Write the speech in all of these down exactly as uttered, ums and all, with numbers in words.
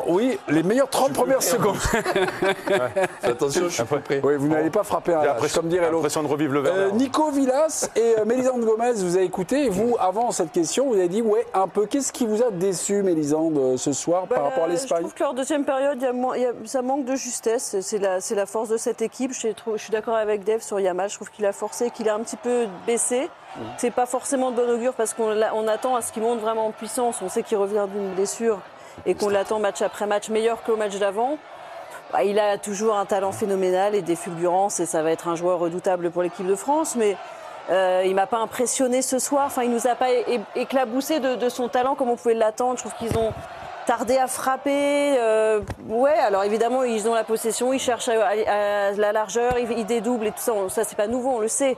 oui, les meilleures trente premières secondes. Ouais. Attention, je suis pas prêt. Oui, vous n'allez pas frapper un lâche, comme dirait l'autre. L'impression de revivre le Euh, Werner. Nico Villas et euh, Mélisande Gomez, vous avez écouté. Et vous, avant cette question, vous avez dit, ouais, un peu. Qu'est-ce qui vous a déçu, Mélisande, euh, ce soir, Bah, par rapport à je l'Espagne? trouve que leur deuxième période, il y a mo- il y a- ça manque de justesse. C'est la, c'est la force de cette équipe. Je, trouve- je suis d'accord avec Dave sur Yamal. Je trouve qu'il a forcé, qu'il a un petit peu baissé. Mmh. C'est pas forcément de bon augure parce qu'on l'a- on attend à ce qu'il monte vraiment en puissance. On sait qu'il revient d'une blessure et qu'on l'attend match après match meilleur qu'au match d'avant. Bah, il a toujours un talent phénoménal et des fulgurances et ça va être un joueur redoutable pour l'équipe de France. Mais euh, il m'a pas impressionné ce soir. Enfin, il nous a pas é- éclaboussé de, de son talent comme on pouvait l'attendre. Je trouve qu'ils ont tardé à frapper. Euh, ouais, alors évidemment, ils ont la possession, ils cherchent à, à- à la largeur, ils, ils dédoublent et tout ça. On- ça, c'est pas nouveau, on le sait.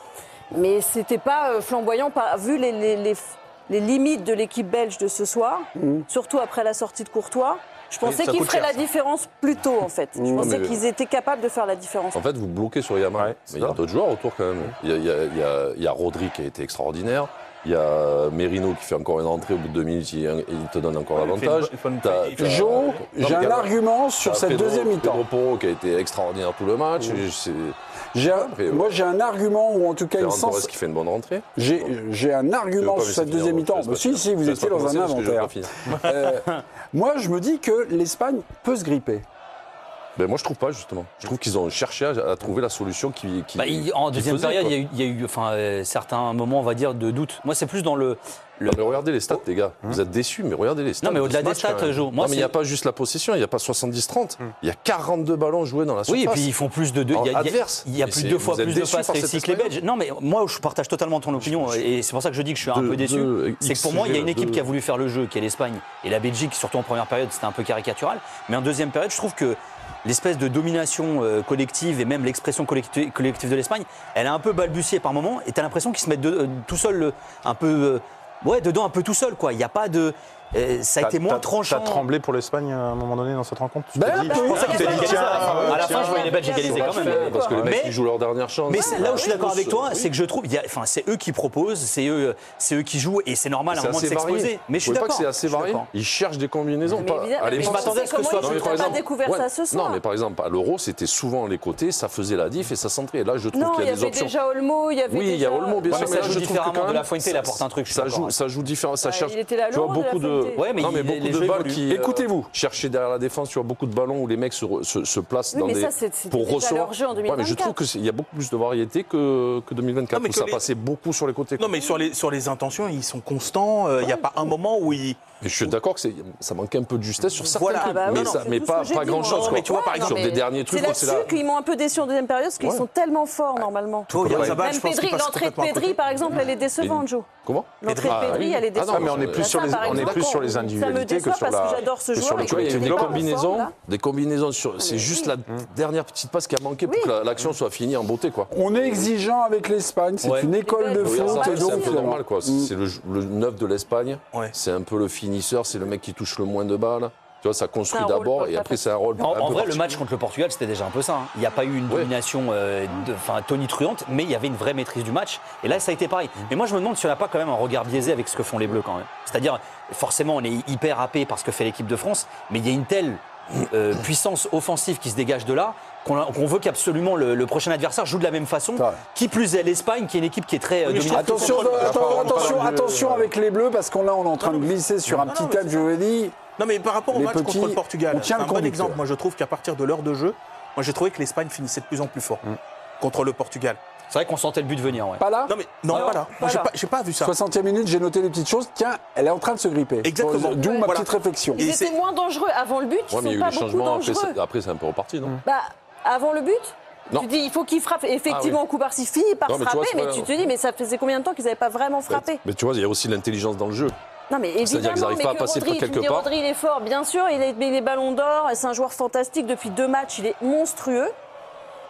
Mais c'était pas euh, flamboyant par, vu les, les, les, les limites de l'équipe belge de ce soir, surtout après la sortie de Courtois. Je pensais ça qu'ils coûte feraient cher, la différence plus tôt, en fait. Je pensais mais- qu'ils étaient capables de faire la différence. En fait, vous bloquez sur Yamal. Ouais, c'est mais il y a ça. d'autres joueurs autour quand même. Il y a, il y a- il y a- il y a Rodri qui a été extraordinaire. Il y a Merino qui fait encore une entrée. Au bout de deux minutes, il, il te donne encore il fait l'avantage. une bonne- T'as- il fait- t'as- Jo, Non, j'ai mais un t'as- argument sur t'as cette Pedro- deuxième mi-temps. Pedro Porro qui a été extraordinaire tout le match. Et c'est J'ai un- Après, ouais. Moi, j'ai un argument, ou en tout cas une Ferran Torres sens. qui fait une bonne rentrée. J'ai j'ai un Je veux argument pas sur laisser cette finir, deuxième je mi-temps. laisse Bah, pas si, finir. si, vous Je laisse étiez pas dans un commencer parce que je veux inventaire. pas finir. Euh, moi, je me dis que l'Espagne peut se gripper. Ben moi, je trouve pas, justement. Je trouve qu'ils ont cherché à, à trouver la solution qui. qui Bah, il- en qui deuxième faisait, période, quoi. il y a eu, il y a eu enfin, euh, certains moments, on va dire, de doute. Moi, c'est plus dans le. le- Non, mais regardez les stats, les gars. Vous êtes déçus, mais regardez les stats. Non, mais de au-delà ce des match, stats, quand même. Jo, moi, non, mais il n'y a c'est- pas juste la possession, il n'y a pas soixante-dix trente. Il y a quarante-deux ballons joués dans la surface. Oui, et puis ils font plus de deux. En Il y a, il y a- adverse. il y a Et plus c'est- deux fois vous êtes plus de déçus passes par cette réussies que les Espagne Belges. Non, mais moi, je partage totalement ton opinion. Et c'est pour ça que je dis que je suis un De- peu déçu. de- C'est que pour moi, il y a une équipe de- qui a voulu faire le jeu, qui est l'Espagne. Et la Belgique, surtout en première période, c'était un peu caricatural. Mais en deuxième période, je trouve que l'espèce de domination euh, collective et même l'expression collective, collective de l'Espagne, elle a un peu balbutié par moments. Et tu as l'impression qu'ils se mettent de- euh, tout seuls, euh, un peu. euh, ouais, dedans, un peu tout seul, quoi. Il n'y a pas de. euh, ça a été moins tranchant. T'as tremblé pour l'Espagne à un moment donné dans cette rencontre? Tu Ben, t'es dit, ben, je je pensais pensais qu'ils qu'ils étaient étaient égalisés. À la fin, je voyais les Belges égaliser quand même. Parce que les mecs, Mais- ils jouent leur dernière chance. Mais c'est- là où je suis d'accord avec toi, Oui. c'est que je trouve, il y a- enfin, c'est eux qui proposent, c'est eux, c'est eux qui jouent, et c'est normal à un C'est moment de assez varié. s'exposer. Mais je suis Vous trouvez pas d'accord. que c'est assez je suis varié. d'accord. Ils cherchent des combinaisons. Mais Pas, évidemment, à mais l'époque- je m'attendais à ce que comment ce soit- ils Non, mais n'ont par pas exemple- découvert ouais, ça ce soir. Non, mais par exemple, à l'Euro, c'était souvent les côtés, ça faisait la diff et ça centrait. Là, je trouve Non, qu'il il y y a des avait options. déjà Olmo, il y avait Oui, il y déjà... a Olmo, bien Ouais, sûr, mais ça là, joue je trouve que différemment quand de La même, Fuente, il apporte un truc, je suis Ça d'accord, joue, ouais. ça joue différent. Ça Bah, cherche. il était là à tu vois l'Euro, de La beaucoup de. Fuente. Ouais, mais non, mais il- beaucoup les de jeux balles évoluent. qui. euh, Écoutez-vous. Chercher derrière la défense, tu vois beaucoup de ballons où les mecs se, re- se, se placent Oui, dans mais des. ça, c'est- c'était pour déjà recevoir. leur jeu en deux mille Ouais, mais je trouve vingt-quatre. qu'il y a beaucoup plus de variété que, que deux mille vingt-quatre, Non, mais où que ça les- passait beaucoup sur les côtés. quoi. Non, mais sur les, sur les intentions, ils sont constants. Il n'y a pas un moment où ils. Mais je suis d'accord que c'est- ça manque un peu de justesse sur certains Voilà. trucs, Ah bah oui, mais, non, ça, c'est mais tout ce pas, que j'ai pas dit, grand moi. chose. Non, mais tu vois, par sur exemple, des derniers trucs, C'est moi, c'est là-dessus là. qu'ils m'ont un peu déçu en deuxième période, parce qu'ils Ouais. sont tellement forts normalement. Oh, Ouais. Yarzabal, Même je pense qu'il Pedri, passe l'entrée de complètement à côté. Pedri, par exemple, elle est décevante, Joe. Comment L'entrée de Ah, Pedri, oui. elle est Ah non, décevante. mais on est plus Ça, sur les- par on est exemple, plus sur les Ça me individualités déçoit que sur parce la- que j'adore ce que sur joueur. le et Tu vois, il y a qu'il une est des vraiment combinaisons, fort, là. des combinaisons sur. C'est mais juste oui. la dernière petite passe qui a manqué pour que la- l'action soit finie en beauté, quoi. On est exigeant avec l'Espagne. C'est Ouais. une école de Oui, Oui, foot. ça, et c'est donc, un peu finalement, normal, quoi. C'est le, le neuf de l'Espagne. Ouais. C'est un peu le finisseur, c'est le mec qui touche le moins de balles. Tu vois, ça construit C'est un rôle d'abord pas et après facile. c'est un rôle. En, un en peu vrai, le match particulier. contre le Portugal, c'était déjà un peu ça. hein. Il n'y a pas eu une Ouais. domination euh, de- enfin, tonitruante, mais il y avait une vraie maîtrise du match. Et là, ça a été pareil. Mm. Mais moi, je me demande si on n'a pas quand même un regard biaisé avec ce que font les Bleus quand même. C'est-à-dire, forcément, on est hyper happé par ce que fait l'équipe de France, mais il y a une telle euh, puissance offensive qui se dégage de là qu'on a- qu'on veut qu'absolument le, le prochain adversaire joue de la même façon. Ouais. Qui plus est l'Espagne, qui est une équipe qui est très euh, Oui, mais je dominante. trouve Attention, Contrôle, attends, parole, attention, parole du- attention avec les Bleus, parce qu'on là, on est en train de glisser sur un non, petit non, thème, mais je vous l'ai dit. Non, mais par rapport au Les match petits, contre le Portugal, on tient c'est le un bon conducteur. exemple. Moi, je trouve qu'à partir de l'heure de jeu, moi, j'ai trouvé que l'Espagne finissait de plus en plus fort contre le Portugal. C'est vrai qu'on sentait le but venir. Ouais. Pas là Non, mais non, Ouais, pas là. pas Moi, j'ai là. pas, j'ai pas vu ça. soixantième minute, j'ai noté des petites choses. Tiens, elle est en train de se gripper. Exactement. D'où ma Voilà. petite réflexion. Ils Et étaient c'est- moins dangereux avant le but, ils Ouais, mais il y sont a pas eu les beaucoup changements. Après, dangereux. c'est- après, c'est un peu reparti, non Bah, avant le but Non. Tu dis, il faut qu'il frappe. Effectivement, Ah oui. coup par-ci, finit par Non, mais tu vois, frapper, c'est mais pas- tu te dis, mais ça faisait combien de temps qu'ils n'avaient pas vraiment frappé Mais tu vois, il y a aussi l'intelligence dans le jeu. Non, mais C'est-à-dire qu'ils évidemment, arrivent mais pas à que passer Rodri, par tu quelque me dis, part. Rodri, il est fort, bien sûr, il est, mais il est ballon d'or, et c'est un joueur fantastique depuis deux matchs, il est monstrueux.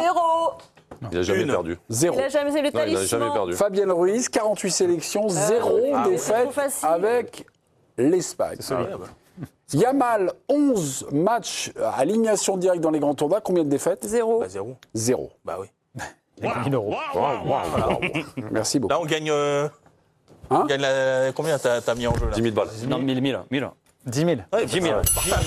Zéro. Il n'a jamais Une. perdu. Zéro. Il a jamais fait le Non, il n'a talisman. jamais perdu. Fabienne Ruiz, quarante-huit sélections, zéro ah, mais c'est défaite trop facile. avec l'Espagne. Yamal, onze matchs, alignation directe dans les grands tournois. Combien de défaites? Zéro. Bah, zéro. Zéro. Bah oui. mille euros. Merci beaucoup. Là, on gagne. Euh, Hein on gagne la- combien t'as t'as mis en jeu là? dix mille balles. Non, mille, mille, mille. dix mille. Ouais, dix mille.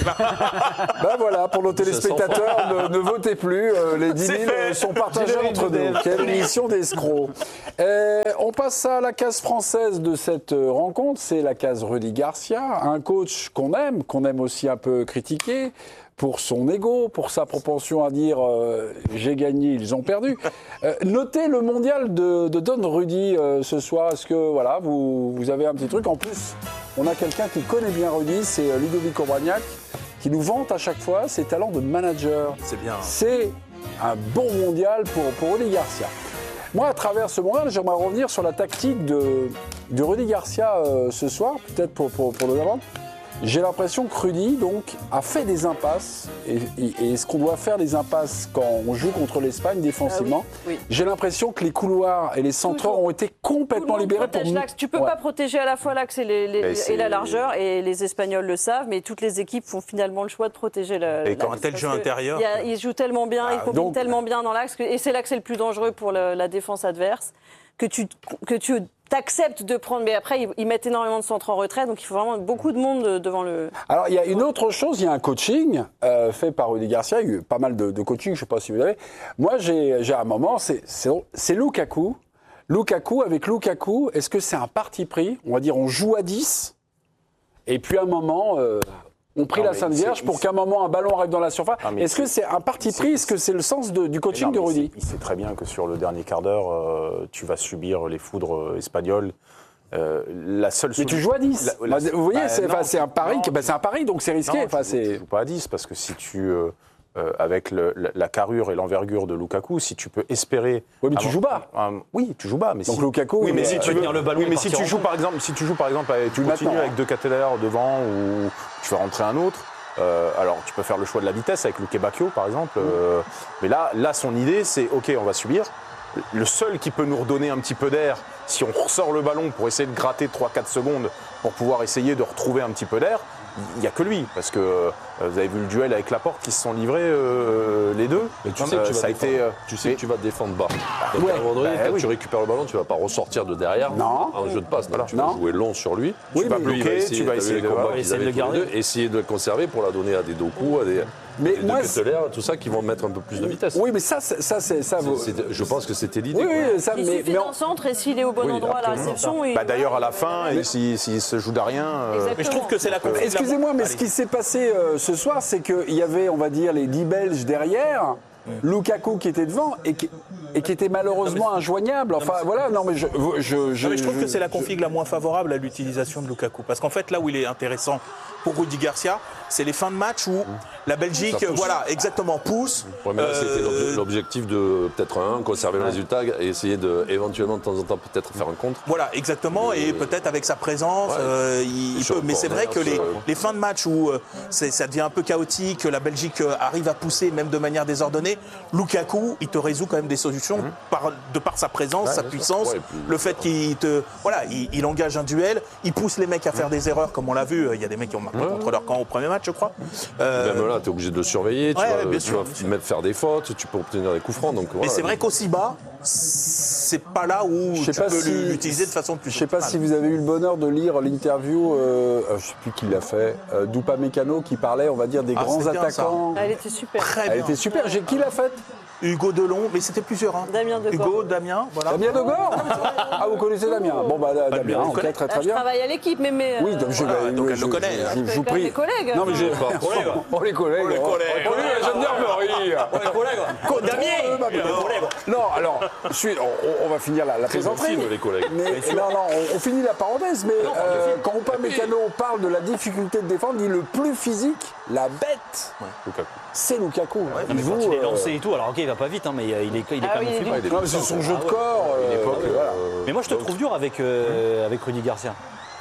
Ben voilà, pour nos téléspectateurs, ne, ne votez plus. euh, les dix mille euh, sont partagés entre nous. Quelle émission d'escrocs. Euh, on passe à la case française de cette euh, rencontre. C'est la case Rudy Garcia, un coach qu'on aime, qu'on aime aussi un peu critiquer pour son ego, pour sa propension à dire euh, j'ai gagné, ils ont perdu. Euh, notez le mondial de, de Don Rudy euh, ce soir. Est-ce que voilà, vous, vous avez un petit truc? En plus, on a quelqu'un qui connaît bien Rudy, c'est euh, Ludovic Obraniak, qui nous vante à chaque fois ses talents de manager. C'est bien. C'est un bon mondial pour, pour Rudy Garcia. Moi, à travers ce mondial, j'aimerais revenir sur la tactique de, de Rudy Garcia euh, ce soir, peut-être pour, pour, pour le avant. J'ai l'impression que Rudy donc, a fait des impasses. Et, et, et est-ce qu'on doit faire des impasses quand on joue contre l'Espagne défensivement? Ah oui, oui. J'ai l'impression que les couloirs et les centreurs Toujours. ont été Tout le complètement monde libérés pour. protège l'axe. Tu peux Ouais. pas protéger à la fois l'axe et, les- les- Mais c'est- et la largeur, et les Espagnols le savent, mais toutes les équipes font finalement le choix de protéger le. Et quand l'axe, un tel parce jeu que intérieur, il y a- Ils jouent tellement bien, ils combinent donc- tellement bien dans l'axe, que- et c'est là que c'est le plus dangereux pour le- la défense adverse, que tu que tu t'acceptes de prendre. Mais après, ils, ils mettent énormément de centres en retrait, donc il faut vraiment beaucoup de monde euh, devant le. Alors, il y a une autre chose, il y a un coaching euh, fait par Rudy Garcia. Il y a eu pas mal de, de coaching, je ne sais pas si vous l'avez. Moi, j'ai j'ai un moment, c'est c'est- c'est Lukaku. Lukaku, avec Lukaku, est-ce que c'est un parti pris? On va dire, on joue à dix, et puis à un moment, euh, on prie Non, la mais Sainte c'est- Vierge pour il- qu'à un moment, un ballon arrive dans la surface. Ah, mais Est-ce que c'est un parti c'est- pris? Est-ce que c'est le sens de- du coaching Non, de mais Rudy? Il sait très bien que sur le dernier quart d'heure, euh, tu vas subir les foudres euh, espagnoles. Euh, la seule Mais tu solu- joues à dix. La- la- Bah, vous voyez, bah, c'est non, enfin, c'est un pari, non, qui- bah, c'est un pari, donc c'est risqué. Non, Enfin, tu, c'est- tu joues pas à dix parce que si tu, euh, euh, avec le- la, la carrure et l'envergure de Lukaku, si tu peux espérer. Oui, mais tu avant- joues bas. un- oui, tu joues bas. Mais Donc si, Lukaku, oui, il mais va- si il tu va veux, tenir le ballon oui, et mais si partir tu en joues fond. par exemple, si tu joues par exemple, avec- tu Oui, continues maintenant, avec De Ketelaere devant ou tu fais rentrer un autre. euh, alors tu peux faire le choix de la vitesse avec Luke Bacchio par exemple. euh, mais là, là, son idée, c'est ok, on va subir. Le seul qui peut nous redonner un petit peu d'air, si on ressort le ballon pour essayer de gratter trois quatre secondes pour pouvoir essayer de retrouver un petit peu d'air, il n'y a que lui. Parce que euh, vous avez vu le duel avec Laporte qui se sont livrés euh, les deux. Mais tu Euh, sais que tu vas ça a défendre, été. euh, tu sais mais- que tu vas te défendre bas. Donc Ouais, à un moment donné, bah quand oui. tu récupères le ballon, tu vas pas ressortir de derrière Non. en jeu de passe. Donc tu Non. vas jouer long sur lui. Oui, tu vas mais- bloquer, bloquer, essayer, tu vas t'as vu essayer les de- combats ouais, qu'ils essayer de avaient le tous les garder. deux, essayer de le conserver pour la donner à des Doku, à des Mais des moi, De Ketelaere, tout ça qui vont mettre un peu plus de vitesse. Oui, mais ça, c'est- ça, c'est ça. C'est- vaut- c'est- je pense que c'était l'idée. Oui, quoi. oui, ça, Il mais, suffit mais d'un en- centre, et s'il est au bon Oui, endroit à la absolument. réception. il- Bah, d'ailleurs, à la fin, Mais- et s'il s'il se joue d'arien. euh, Exactement. Mais je trouve que c'est la config- Excusez-moi, mais Allez. ce qui s'est passé euh, ce soir, c'est qu'il y avait, on va dire, les dix Belges derrière, Lukaku qui était devant et qui, et qui était malheureusement injoignable. Enfin, voilà, non, mais je. je, je, Non, mais je trouve je- que c'est la config la moins favorable à l'utilisation de Lukaku. Parce qu'en fait, là où il est intéressant pour Rudy Garcia, c'est les fins de match où la Belgique, Ça pousse. voilà, exactement, pousse. Ouais, mais là, c'était Euh, l'obje- l'objectif de peut-être un, conserver le résultat et essayer de, éventuellement, de temps en temps, peut-être faire un contre. Voilà, exactement, et Euh, peut-être avec sa présence, ouais. euh, il, il Sur peut. le Mais c'est vrai que corner, les, sur- les fins de match où euh, c'est- ça devient un peu chaotique, que la Belgique euh, arrive à pousser même de manière désordonnée, Lukaku, il te résout quand même des solutions par, de par sa présence, sa puissance, Ouais, et puis- le fait qu'il te, voilà, il, il engage un duel, il pousse les mecs à faire des erreurs, comme on l'a vu. Il y a des mecs qui ont marqué contre leur camp au premier match, je crois. Euh, Même là, tu es obligé de le surveiller, tu ouais, vas, ouais, bien tu sûr, vas bien sûr. même faire des fautes, tu peux obtenir des coups francs. Donc, Mais voilà. c'est vrai qu'aussi bas, c'est pas là où Je sais tu pas peux si- l'utiliser de façon plus Je sais pas optimale. si vous avez eu le bonheur de lire l'interview, euh, euh, je sais plus qui l'a fait, euh, d'Upamecano qui parlait, on va dire, des Ah, grands c'est bien, ça. attaquants. Elle était super. Très Elle bien. était super. J'ai qui l'a faite? Hugo Delon, mais c'était plusieurs. Hein. Damien Degord. Hugo, Damien, voilà. Damien Degord. Ah, vous connaissez Damien? Bon, bah, Damien, on ok, connaît. très Là, très je bien. travaille à l'équipe, mais. mais Oui, euh, donc je, voilà, donc je- elle le je- connaît, je- hein. je- je je vous connais prie. mes collègues. Non, mais j'ai. Collègues. Oh, les collègues. Oh, les oh, collègues. oh, la gendarmerie. collègues. Damien, Contre eux, ma- collègue. Non, alors, suite, on, on va finir la, la Très bon plaisanterie. film, les collègues. Mais, non, non, on, on finit la parenthèse, mais euh, quand Upamecano parle de la difficulté de défendre, il dit le plus physique, la bête, Lukaku. c'est Lukaku. Non, mais Vous, quand il est euh, lancé et tout, alors ok, il va pas vite, hein, mais euh, il est, il est Ah quand oui, même il est fluide. non, mais c'est son jeu de corps. euh, Une époque, voilà. euh, Mais moi, je te trouve dur avec, euh, avec Rudy Garcia.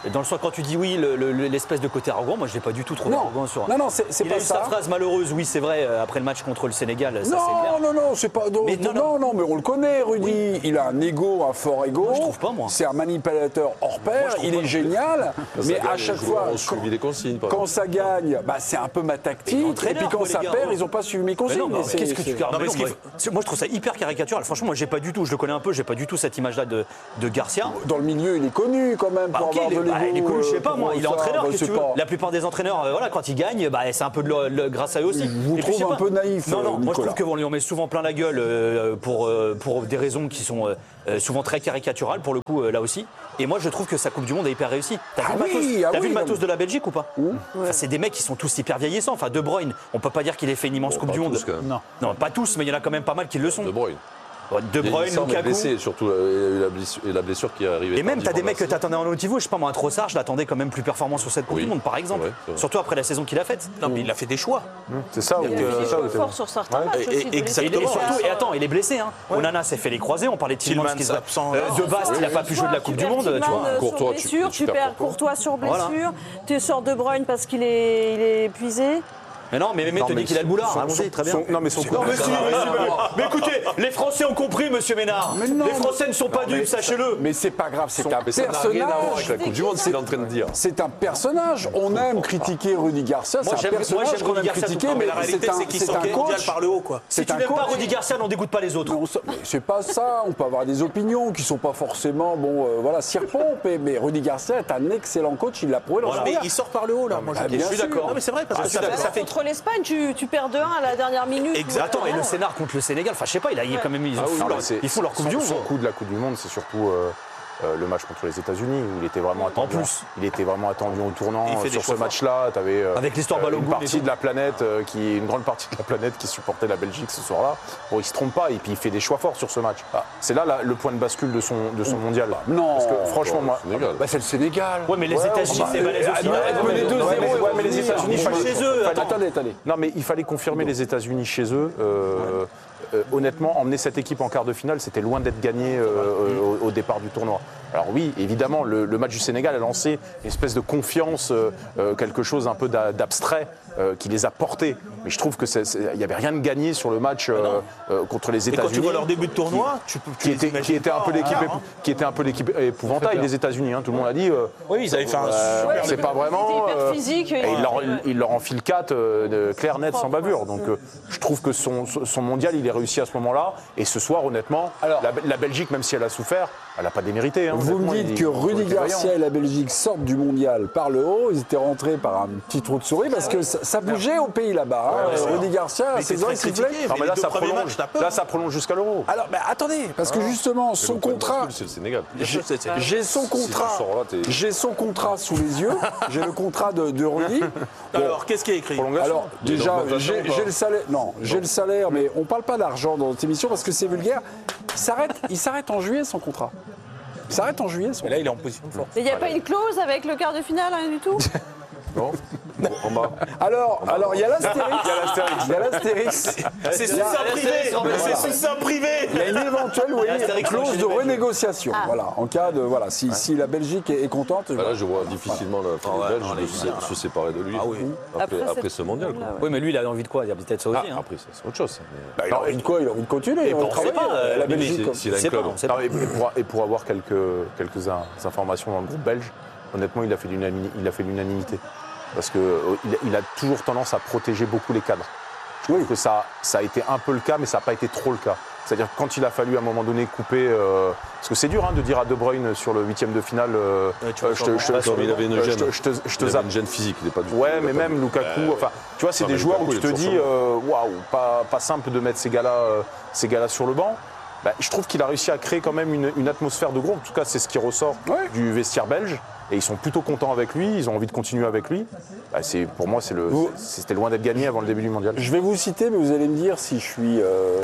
Dans le sens, quand tu dis oui, le- le- l'espèce de côté arrogant, moi je l'ai pas du tout trouvé Non. arrogant sur. Non, non, c'est c'est Il pas a eu sa ça. phrase malheureuse, oui, c'est vrai, euh, après le match contre le Sénégal, ça c'est clair. Non, non, non, c'est pas. Non, Mais non, non, non, non. mais on le connaît, Rudy. Il a un ego, un fort ego. Moi, je trouve pas, moi. C'est un manipulateur hors pair. je trouve Il pas est non génial. Quand mais ça gagne, à chaque les joueurs fois, ont suivi les consignes, par quand exemple. ça gagne, bah, c'est un peu ma Mais tactique. Et l'entraîneur, puis quand quoi, ça les gars. perd, ils n'ont pas suivi mes Mais consignes. non, mais Mais c'est- qu'est-ce que tu c'est- carrément Non, mais ce moi, qu'il c'est- moi je trouve ça hyper caricatural. Franchement, moi j'ai pas du tout, je le connais un peu, j'ai pas du tout cette image-là de, de Garcia. Dans le milieu, il est connu quand même Bah, pour ok, avoir il, est, de l'ego. bah, il est connu, je sais pas euh, moi, pour il est ça, entraîneur, bah, qu'est-ce que c'est tu veux. pas- La plupart des entraîneurs, euh, voilà, quand ils gagnent, bah, c'est un peu de le- le- grâce à eux aussi. Je vous Et puis, trouve sais un pas- peu naïf, Non, non, euh, moi je Nicolas. trouve qu'on lui en met souvent plein la gueule euh, pour, euh, pour des raisons qui sont euh, euh, souvent très caricaturales pour le coup euh, là aussi. Et moi je trouve que sa Coupe du Monde est hyper réussie. T'as Ah vu, le oui, matos, ah t'as oui, vu le non, matos mais- de la Belgique ou pas Enfin, c'est des mecs qui sont tous hyper vieillissants. Enfin, De Bruyne, on peut pas dire qu'il ait fait une immense Bon, Coupe pas du Monde. tous, quand même. Non. Non, pas tous, mais il y en a quand même pas mal qui le sont. De Bruyne. De Bruyne, Vieillissant, mais Lukaku. blessé, surtout, euh, il y a eu la blessure, et la blessure qui est arrivée. Et même, t'as des tardivement mecs que dans la t'attendais en haut niveau, je sais pas moi, un Trossard, je l'attendais quand même plus performant sur cette Coupe Oui, du Monde, par exemple. c'est vrai, c'est vrai. Surtout après la saison qu'il a faite. Non, mais il a fait des choix. C'est ça où Il a t'es- fait des ça où choix t'es forts bon. sur certains Ouais. matchs Et- aussi. et- de laisser exactement. Et, et faire. surtout, et attends, il est blessé. Hein. Onana s'est fait les croisés, on parlait de Tillmans Tillmans qui se absent. Euh, Ah, de Bast, il a pas pu jouer de la Tu Coupe du perds Monde, tu Tillman, vois. euh, Courtois, sur tu- blessure, tu tu perds perds Courtois. Courtois sur Voilà. blessure, tu sors De Bruyne parce qu'il est, il est épuisé. Mais non, mais Mémé te mais dit qu'il a le boulard. son- Allons-y, son- très bien. son- non, mais son coup- Non, mais si, mais si, mais- mais écoutez, les Français ont compris, monsieur Ménard. Mais non, les Français ne sont pas dupes, sachez-le. Mais c'est pas grave, c'est un Mais ça n'a rien à voir avec la personnage. Coupe du Monde, c'est ce qu'il est en train de dire. C'est un personnage. On aime critiquer Rudy Garcia. Moi, C'est un j'aime- moi, personnage j'aime qu'on Rudy aime Garcia critiquer, tout le temps, mais Mais la réalité, c'est un, c'est qu'il c'est sort un mondial coach. par le haut, quoi. Si C'est tu un n'aimes pas coach. Rudy Garcia, n'en dégoûte pas les autres. Non, ça- mais c'est pas ça. On peut avoir des opinions qui sont pas forcément bon. euh, voilà, cirpompe. Mais Rudy Garcia est un excellent coach. Il l'a prouvé dans Voilà. son Mais regard. il sort par le haut, là. Moi, ah, je bien suis sûr. d'accord. Non, mais c'est vrai, parce que ça fait- ça fait. Contre l'Espagne, tu, tu perds deux un à la dernière minute. Exact. Attends, et le scénar contre le Sénégal, enfin, je sais pas, il a il est quand même. Ils, ont Ah oui, font non, leur, mais c'est- ils font leur Coupe son- du Monde. Son coup de la Coupe du Monde, c'est surtout euh, euh, le match contre les États-Unis où il était vraiment attendu. plus. Il était vraiment attendu au tournant. Il fait Euh, des Sur ce choix forts. match-là, tu avais Avec l'histoire Balogun une et partie tout. de la planète, euh, qui, une grande partie de la planète qui supportait la Belgique ce soir-là. Bon, il se trompe pas et puis il fait des choix forts sur ce match. C'est là, là, le point de bascule de son, de son mondial. non. Parce que franchement, moi. Sénégal. Bah, c'est le Sénégal. Ouais, mais les Ouais, États-Unis, bah, c'est balèze euh, aussi. ah, Ouais, ouais, mais mais- deux ouais, zéro, mais- ils ouais, vont mais les venir. États-Unis, Ils il vont fallait- chez eux. Attends. Attendez, attendez. Non, mais il fallait confirmer les États-Unis chez eux. Euh, euh, honnêtement, emmener cette équipe en quart de finale, c'était loin d'être gagné euh, au, au départ du tournoi. Alors oui, évidemment, le, le match du Sénégal a lancé une espèce de confiance, euh, euh, quelque chose un peu d'a- d'abstrait euh, qui les a portés. Mais je trouve que c'est- c'est- il n'y avait rien de gagné sur le match euh, euh, contre les Et quand États-Unis. tu vois leur début de tournoi, tu peux. tu Qui les était, qui imagines était un pas peu en l'équipe, quart, épou- hein. qui était un peu l'équipe épouvantail des États-Unis. Hein, tout le monde a dit. euh, Oui, ils avaient fait un euh, super c'est pas vraiment. Ils étaient hyper euh, physiques, et et- il leur, ouais. il leur enfile quatre euh, de clair net sans bavure. Donc euh, je trouve que son, son mondial, il est réussi à ce moment-là. Et ce soir, honnêtement, Alors- la, la Belgique, même si elle a souffert, elle n'a pas démérité. Hein, Vous me honnêtement, dites ils- que ils ont Rudy été vaillants. Garcia et la Belgique sortent du mondial par le haut. Ils étaient rentrés par un petit trou de souris parce que ça, ça bougeait au pays là-bas. hein. ouais, Rudy Garcia, Mais ses c'est oreilles très sifflaient. critiqué. Non, mais Mais là, les ça deux premiers prolonge. matchs, t'as peur, Là, hein. ça prolonge jusqu'à l'Euro. Alors, mais attendez, parce que justement, son Le point de contrat. bascule, c'est le Sénégal. J'ai C'est- c'est- j'ai son Si tu contrat. sors là, t'es- J'ai son contrat sous les yeux. J'ai le contrat de, de Rudy. Bon, Alors, qu'est-ce qui est écrit Prolongation. alors Il y a une déjà, augmentation j'ai ou pas j'ai le salaire. Non, j'ai le salaire, mais on parle pas d'argent dans cette émission parce que c'est vulgaire. Il s'arrête, il s'arrête en juillet son contrat. Il s'arrête en juillet son Mais là, il est en position de force. Mais il n'y a pas une clause avec le quart de finale, rien du tout. Non En bas. Alors, alors il y a l'astérix. Il y a l'astérix. C'est sous Il y a- sein privé. C'est sous sein privé. Il y a une éventuelle oui, Astérix clause chez de les Belges. renégociation. Voilà, en cas de voilà, si, si la Belgique est, est contente. Bah là, je vois difficilement la Ah ouais, Belge non, de les se, Belges, se séparer de lui. Ah oui. Après, Après après cette ce mondial. Coupe du quoi. Monde, là, Oui, mais lui, il a envie de quoi Il a peut-être ça aussi. Ah, hein. après, ça, c'est autre chose. mais- Bah, il a envie de quoi Il a envie de continuer. Il a on envie de sait travailler. pas, euh, la mais Belgique. c'est- comme- s'il a On un sait club. pas, on sait Non, pas. et, et pour, et pour avoir quelques, quelques in- informations dans le groupe belge, honnêtement, il a fait l'unanimi- il a fait l'unanimité. Parce qu'il il a toujours tendance à protéger beaucoup les cadres. Je trouve que ça, ça a été un peu le cas, mais ça n'a pas été trop le cas. C'est-à-dire que quand il a fallu à un moment donné couper. euh, parce que c'est dur hein, de dire à De Bruyne sur le huitième de finale. euh, Ouais, tu vas euh, je te- sûrement je te- pas, mais il avait une euh, je gêne. te- je te- je te Il avait zappe. une gêne physique, il n'est pas du tout. Ouais, il mais a pas même du- Lukaku, Euh, enfin, tu vois, c'est non, des mais joueurs Lukaku, où il tu est te toujours dis, sur le euh, waouh, pas, pas simple de mettre ces gars-là euh, ces gars-là sur le banc. Bah, je trouve qu'il a réussi à créer quand même une, une atmosphère de groupe. En tout cas, c'est ce qui ressort Ouais. du vestiaire belge. Et ils sont plutôt contents avec lui, ils ont envie de continuer avec lui. Bah, c'est, pour moi, c'est le, Vous- c'était loin d'être gagné avant le début du mondial. Je vais vous citer, mais vous allez me dire si je suis euh,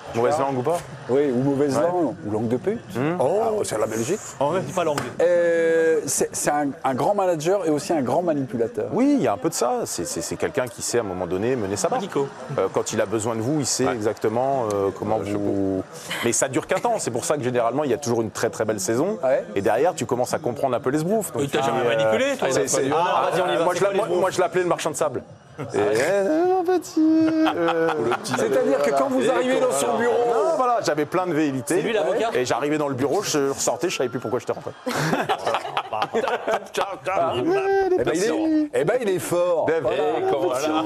Mauvaise langue ou pas? Oui, ou mauvaise langue, ou langue de pute. Oh, c'est la Belgique. On dit pas langue. Euh, c'est c'est un, un grand manager et aussi un grand manipulateur. Oui, il y a un peu de ça. C'est- C'est c'est quelqu'un qui sait à un moment donné mener sa barque. Nico. Euh, quand il a besoin de vous, il sait exactement euh, comment vous. Mais ça dure qu'un temps. C'est pour ça que généralement, il y a toujours une très très belle saison. Ouais. Et derrière, tu commences à comprendre un peu les sbroufs. Donc, Il t'a tu jamais dis, manipulé, toi. c'est- c'est- Ah, vas-y, on y va, moi, c'est je quoi l'a- les moi, sbroufs moi, je l'appelais le marchand de sable. Et, euh, mon petit. euh, C'est-à-dire que quand vous arrivez dans son bureau, Non, voilà, j'avais plein de velléités. C'est lui, l'avocat Et j'arrivais dans le bureau, je ressortais, je savais plus pourquoi j'étais rentré. eh ben, il est, eh ben, il est fort. Dev. Voilà.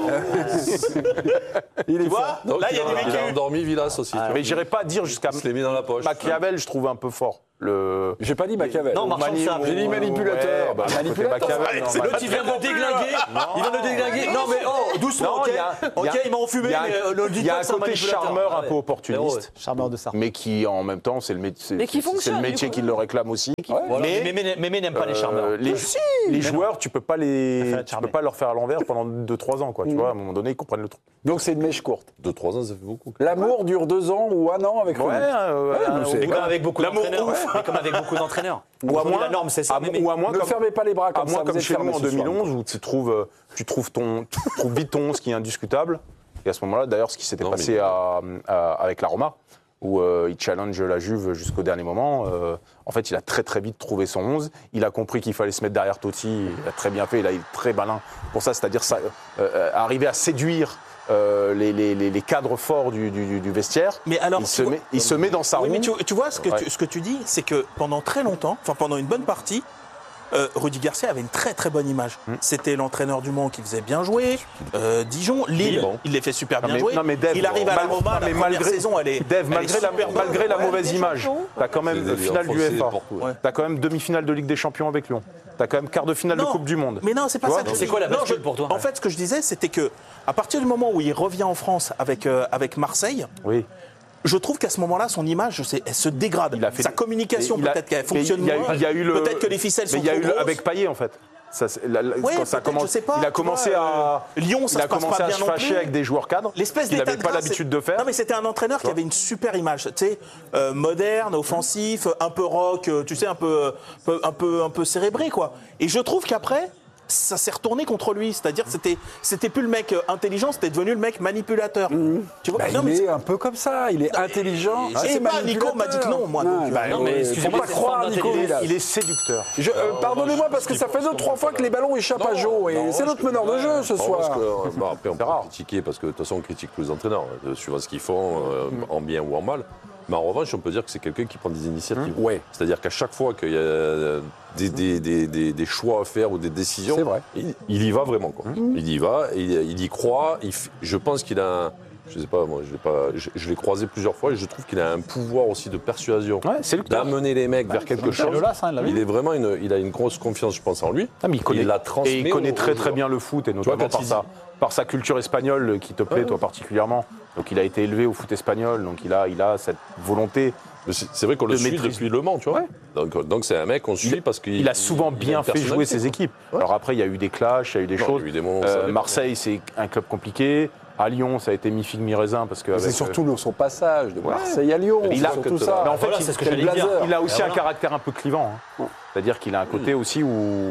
Il est Tu vois, fort. Donc, là, il y a du Il a vécu. endormi Villas aussi. tu vois. Mais j'irais pas dire jusqu'à Il se l'est mis dans la poche. Machiavel, je trouve un peu fort. Le... J'ai pas dit Machiavel. Non, marchand de sable. J'ai dit manipulateur. Ouais, bah, Manipulateur. côté Machiavel, Allez, non, c'est Machiavel. l'autre, Il vient de déglinguer. Il vient de déglinguer. Non, mais oh, doucement, Non, ok. il y a- il y a- Ok, il m'a enfumé, il y a- mais euh, ne Il dites y a pas un que c'est un côté manipulateur. charmeur un Ouais. peu opportuniste, Charmeur de ça. mais qui en même temps, c'est le, mé- c'est- Mais qui c'est- c'est fonctionne, le du métier coup. qui le réclame aussi. Voilà, Mais mais Mémé Mémé n'aime pas les charmeurs. euh, les, les joueurs, tu peux pas les, Préfère être tu charmé. peux pas leur faire à l'envers pendant deux trois ans, quoi. Tu vois, à un moment donné, ils comprennent le truc. Donc c'est une mèche courte. Deux, trois ans, ça fait beaucoup. L'amour dure deux ans ou un an avec Ouais, Rooney. euh, Ouais, euh, mais c'est- au bout Comme d'un- avec beaucoup L'amour d'entraîneurs. ouf. Mais comme avec beaucoup d'entraîneurs. ou à Aujourd'hui, moins, la norme, c'est ça. à- Mémé. ou à moins Ne comme, fermez pas les bras à comme ça. moins vous comme êtes chez nous fermés en ce soir. deux mille onze où tu trouves, euh, tu trouves ton, tu trouves vite ton ce qui est indiscutable. Et à ce moment-là, d'ailleurs, ce qui s'était Non, passé mais- à- à- avec la Roma, où euh, il challenge la Juve jusqu'au dernier moment. euh, en fait, il a très très vite trouvé son onze. Il a compris qu'il fallait se mettre derrière Totti. Il a très bien fait. Il a été très malin pour ça, c'est-à-dire ça, euh, euh, arriver à séduire euh, les, les- les- les cadres forts du, du- du vestiaire. Mais alors, il tu se, vois- met, il se met dans sa Oui, roue. mais tu, tu vois, ce que, Ouais. tu, ce que tu dis, c'est que pendant très longtemps, enfin pendant une bonne partie, euh, Rudy Garcia avait une très très bonne image. Hmm. C'était l'entraîneur du Mans qui faisait bien jouer. Euh, Dijon, Lille, Bon. il les fait super Non, bien mais- jouer. non, mais Dave, il arrive à la mal- Roma, non, la mais première malgré- saison, elle est, Dave, elle malgré, est la, super bonne. malgré la Ouais. mauvaise des image, champions. t'as quand même C'est des finale du enfoncés UEFA. partout, ouais. T'as quand même demi-finale de Ligue des Champions avec Lyon. T'as quand même quart de finale de Non, Coupe du Monde. Mais non, c'est pas Tu ça. vois, que je c'est dis. quoi la Non, bascule je- pour toi En fait, ce que je disais, c'était que à partir du moment où il revient en France avec, euh, avec Marseille, Oui. je trouve qu'à ce moment-là, son image, c'est- elle se dégrade. Il a fait- Sa communication, mais il a- peut-être qu'elle mais fonctionne il y a eu- moins. il y a eu le- Peut-être que les ficelles Mais sont il y a trop eu le- grosses. avec Payet en fait. Ça, c'est- la- la- Ouais, quand ça peut-être, commence, je sais pas, il a tu commencé vois, à euh, Lyon, ça il se a passe commencé pas à bien se non fâcher plus. avec des joueurs cadres L'espèce qu'il d'état n'avait de pas grâce, l'habitude c'est- de faire. Non, mais c'était un entraîneur qui avait une super image, tu sais, euh, moderne, offensif, un peu rock, euh, tu sais, un peu, peu- un peu, un peu cérébré, quoi. Et je trouve qu'après, ça s'est retourné contre lui, c'est-à-dire que c'était, c'était plus le mec euh, intelligent, c'était devenu le mec manipulateur. Tu vois Bah, Non, il mais est un peu comme ça. Il est intelligent. je sais et pas, Nico m'a dit que non, moi, donc, bah, euh, non, mais ouais, excusez-moi, faut pas c'est une croire, forme Nico. d'intelligence. Villas. Il est séducteur. Je- euh, Pardonnez-moi parce que ça fait deux, trois fois que les ballons échappent à Joe et c'est notre meneur de jeu ce Non, parce soir. que, euh, bon, après, on peut rare. critiquer parce que de toute façon, on critique tous les entraîneurs, euh, suivant ce qu'ils font, euh, en bien ou en mal. Mais en revanche, on peut dire que c'est quelqu'un qui prend des initiatives. Ouais. C'est-à-dire qu'à chaque fois qu'il y a euh, des, des- des- des- des choix à faire ou des décisions, C'est vrai. Il, il y va vraiment. Quoi. Il y va, il, il y croit. Il f- je pense qu'il a un. Je sais pas, moi, je l'ai pas, je, je l'ai croisé plusieurs fois et je trouve qu'il a un pouvoir aussi de persuasion, Ouais, séducteur. d'amener les mecs vers quelque chose. Lolas, hein, il l'a vu. Il est vraiment une, il a une grosse confiance, je pense, en lui. Ah, mais il connaît, la transmet et il connaît aux- très aux très joueurs. bien le foot et vois, notamment quand par il sa, par sa culture espagnole qui te plaît toi particulièrement. Donc il a été élevé au foot espagnol, donc il a, il a cette volonté. Mais C'est c'est vrai qu'on le de suit maîtrise. depuis Le Mans, tu vois. Donc donc c'est un mec qu'on suit parce qu'il Il a souvent il a bien une fait jouer personnalité, ses quoi. équipes. Alors après il y a eu des clashs, il y a eu des Non, choses. il y a eu des moments où ça Euh, dépend. Marseille c'est un club compliqué. À Lyon ça a été mi figue mi raisin parce que C'est avec, surtout le- son passage de Marseille à Lyon. Il a- c'est surtout que- ça. Mais en fait, Voilà, il- c'est ce que quel j'allais dire. blazer. il a aussi Et un voilà. caractère un peu clivant. hein. C'est-à-dire qu'il a un côté aussi où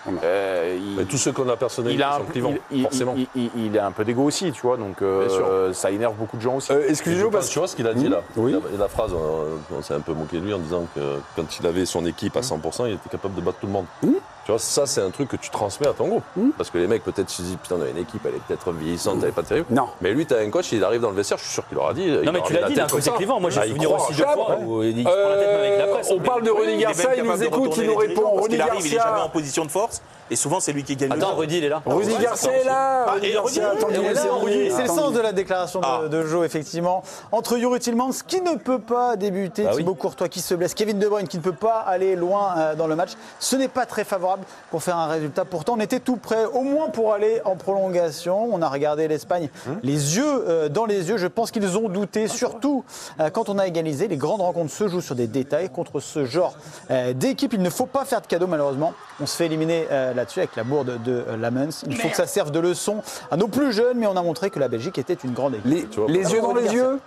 euh, il, Mais tous ceux qu'on a personnalisés il a un, sont clivants, il, il- forcément. il- il- il a un peu d'ego aussi, tu vois, donc euh, Bien sûr. euh, ça énerve beaucoup de gens aussi. Euh, Je Excusez-nous pense, parce tu vois ce qu'il a dit là Oui. la, la phrase, euh, on s'est un peu moqué de lui en disant que quand il avait son équipe à cent pour cent, il était capable de battre tout le monde. Tu vois, ça c'est un truc que tu transmets à ton groupe. Parce que les mecs peut-être se disent, putain, on a une équipe, elle est peut-être vieillissante, elle est pas terrible. Non. Mais lui, tu as un coach, il arrive dans le vestiaire, je suis sûr qu'il leur a dit. Non, mais tu l'as dit, il a un côté clivant. Moi, j'ai Ah, il souvenir croit. aussi de Chab, fois ouais. où il se prend la tête même avec la presse. on parle de Oui, Rudy il est Garcia, même il nous capable de écoute, il retourner nous les répond. dirigeants, parce Rudy qu'il arrive, il est jamais en Garcia. position de force, et souvent c'est lui qui gagne le Attends, job. Rudy, il est là. Rudy Garcia est là. Ah, Rudy et Garcia, Rudy, attendez, il est là, c'est Rudy. C'est le Attendez. sens de la déclaration de, Ah. de Joe, effectivement. Entre Yuri Tillmans, qui ne peut pas débuter, Ah oui. Thibaut Courtois qui se blesse, Kevin De Bruyne qui ne peut pas aller loin euh, dans le match, ce n'est pas très favorable pour faire un résultat. Pourtant, on était tout près, au moins pour aller en prolongation. On a regardé l'Espagne, les yeux euh, dans les yeux. Je pense qu'ils ont douté, surtout euh, quand on a égalisé. Les grandes rencontres se jouent sur des détails. Contre ce genre euh, d'équipe, il ne faut pas faire de cadeaux, malheureusement. On se fait éliminer euh, là-dessus avec la bourde de euh, Lamens. Il faut que ça serve de leçon à nos plus jeunes, mais on a montré que la Belgique était une grande équipe. Les, vois, les yeux dans les yeux.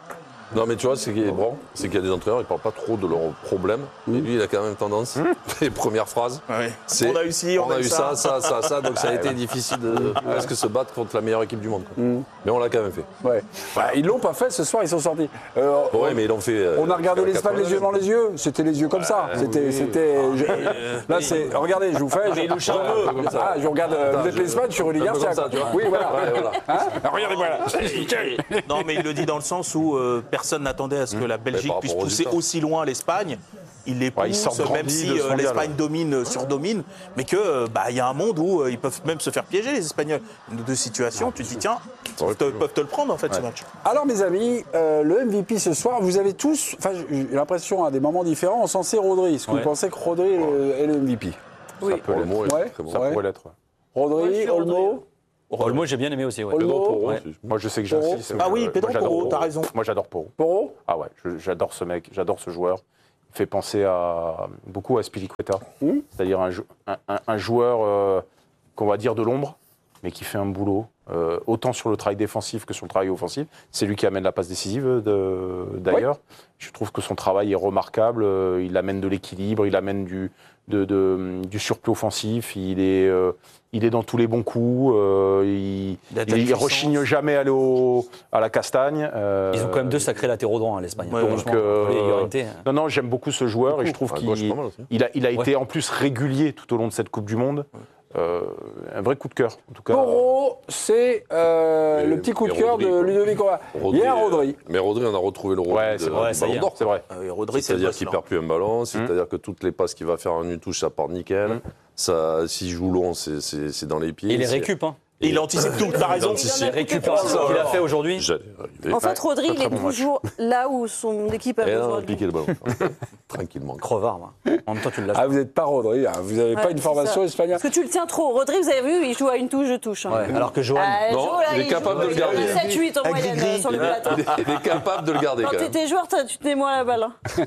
Non, mais tu vois, c'est qu'il est bon, c'est qu'il y a des entraîneurs, ils ne parlent pas trop de leurs problèmes. Mais lui, il a quand même tendance, les premières phrases, Ouais. c'est On a eu ci, on, a eu ça, ça, ça, ça. Donc ça a été difficile de presque se battre contre la meilleure équipe du monde. Quoi. Mais on l'a quand même fait. Ouais. Bah, ils l'ont pas fait ce soir, ils sont sortis. Euh, Ouais, mais ils l'ont fait. euh, On a regardé jusqu'à l'Espagne les yeux dans les yeux. C'était les yeux comme ça. C'était, c'était. je- Là, c'est. Regardez, je vous fais. Je, nous charmeux. Voilà, comme ça. Ah, je regarde. euh, Attends, vous êtes je- l'Espagne, je suis Rudy un peu Garcia. comme ça, quoi. tu vois. Oui, voilà. Ouais, voilà. Hein Regardez-moi là. Non, mais il le dit dans le sens où euh, personne n'attendait à ce que la Belgique par puisse rapport aux pousser résultats. aussi loin l'Espagne. Il les pousse, Ouais, ils sortent même grandis si de ce euh, mondial, l'Espagne ouais. domine, euh, surdomine, mais que euh, bah il y a un monde où euh, ils peuvent même se faire piéger les Espagnols. Une ou deux situations, tu te dis tiens, ils te- peuvent te le prendre en fait ce match. Alors, mes amis, euh, le M V P ce soir, vous avez tous. Enfin, j'ai l'impression à des moments différents, on s'en sait Rodri. Est-ce que Ouais. vous pensez que Rodri est le, est le M V P? Oui. Olmo est Ouais. très bon. Ça Ouais. pourrait l'être. ouais. Rodri, Ouais, je suis Rodri. Olmo. Olmo, j'ai bien aimé aussi. Ouais. Olmo. Pedro Porro Ouais. aussi. Moi, je sais que Porro. j'insiste. Ah oui, je- Pedro moi, j'adore Porro, t'as raison. Moi, j'adore Porro. Porro. Ah ouais, je- j'adore ce mec, j'adore ce joueur. Il fait penser à, beaucoup à Spilicueta. Mmh. C'est-à-dire un, jou- un- un- un joueur euh, qu'on va dire de l'ombre, mais qui fait un boulot, euh, autant sur le travail défensif que sur le travail offensif. C'est lui qui amène la passe décisive, de- d'ailleurs. Je trouve que son travail est remarquable. euh, Il amène de l'équilibre, il amène du, de- de- du surplus offensif. Il est, euh, il est dans tous les bons coups. euh, il Il a de la il, il puissance. rechigne jamais à aller au- à la castagne. euh, Ils ont quand même deux sacrés latéraux droits, hein, l'Espagne. Ouais, Franchement, donc, euh, les Llorente, hein. Non, non, j'aime beaucoup ce joueur et je trouve À qu'il gauche, pas mal aussi. il a, il a été Ouais. en plus régulier tout au long de cette Coupe du Monde. Euh, un vrai coup de cœur, en tout cas. Porro, c'est euh, Et- le petit coup de et cœur Rodri, de quoi. Ludovic Roa. Rodri, Hier, euh, Rodri. Mais Rodri, on a retrouvé le Rodri Ouais, de- c'est vrai, du ça y Ballon est, d'Or. c'est vrai. Ah oui, Rodri, c'est C'est-à-dire le boss, qu'il là. perd plus un ballon, c'est-à-dire que toutes les passes qu'il va faire en une touche, ça part nickel. Ça, s'il joue long, c'est- c'est c'est dans les pieds. Et les c'est- récup, hein. Et il anticipe tout, t'as raison. Il Les récupérations qu'il a fait aujourd'hui. J'allais arriver. En fait, Ouais, Rodri, très, il très est bon match. toujours là où son équipe a Et là, besoin on a de lui. piqué le ballon. Tranquillement. Crevard, moi. En même temps, tu l'as. Ah, vous n'êtes pas Rodri, hein. Vous n'avez pas Ouais, une c'est formation ça. espagnole. Parce que tu le tiens trop. Rodri, vous avez vu, il joue à une touche, je touche. hein. Ouais, alors que Johan. Ah, Non, Jo, là, il est capable joue- de le garder. Il a sept huit en Avec moyenne Gris. euh, sur le plateau. Il est capable de le garder Quand quand même. t'étais joueur, t'as- tu tenais moins la balle. hein.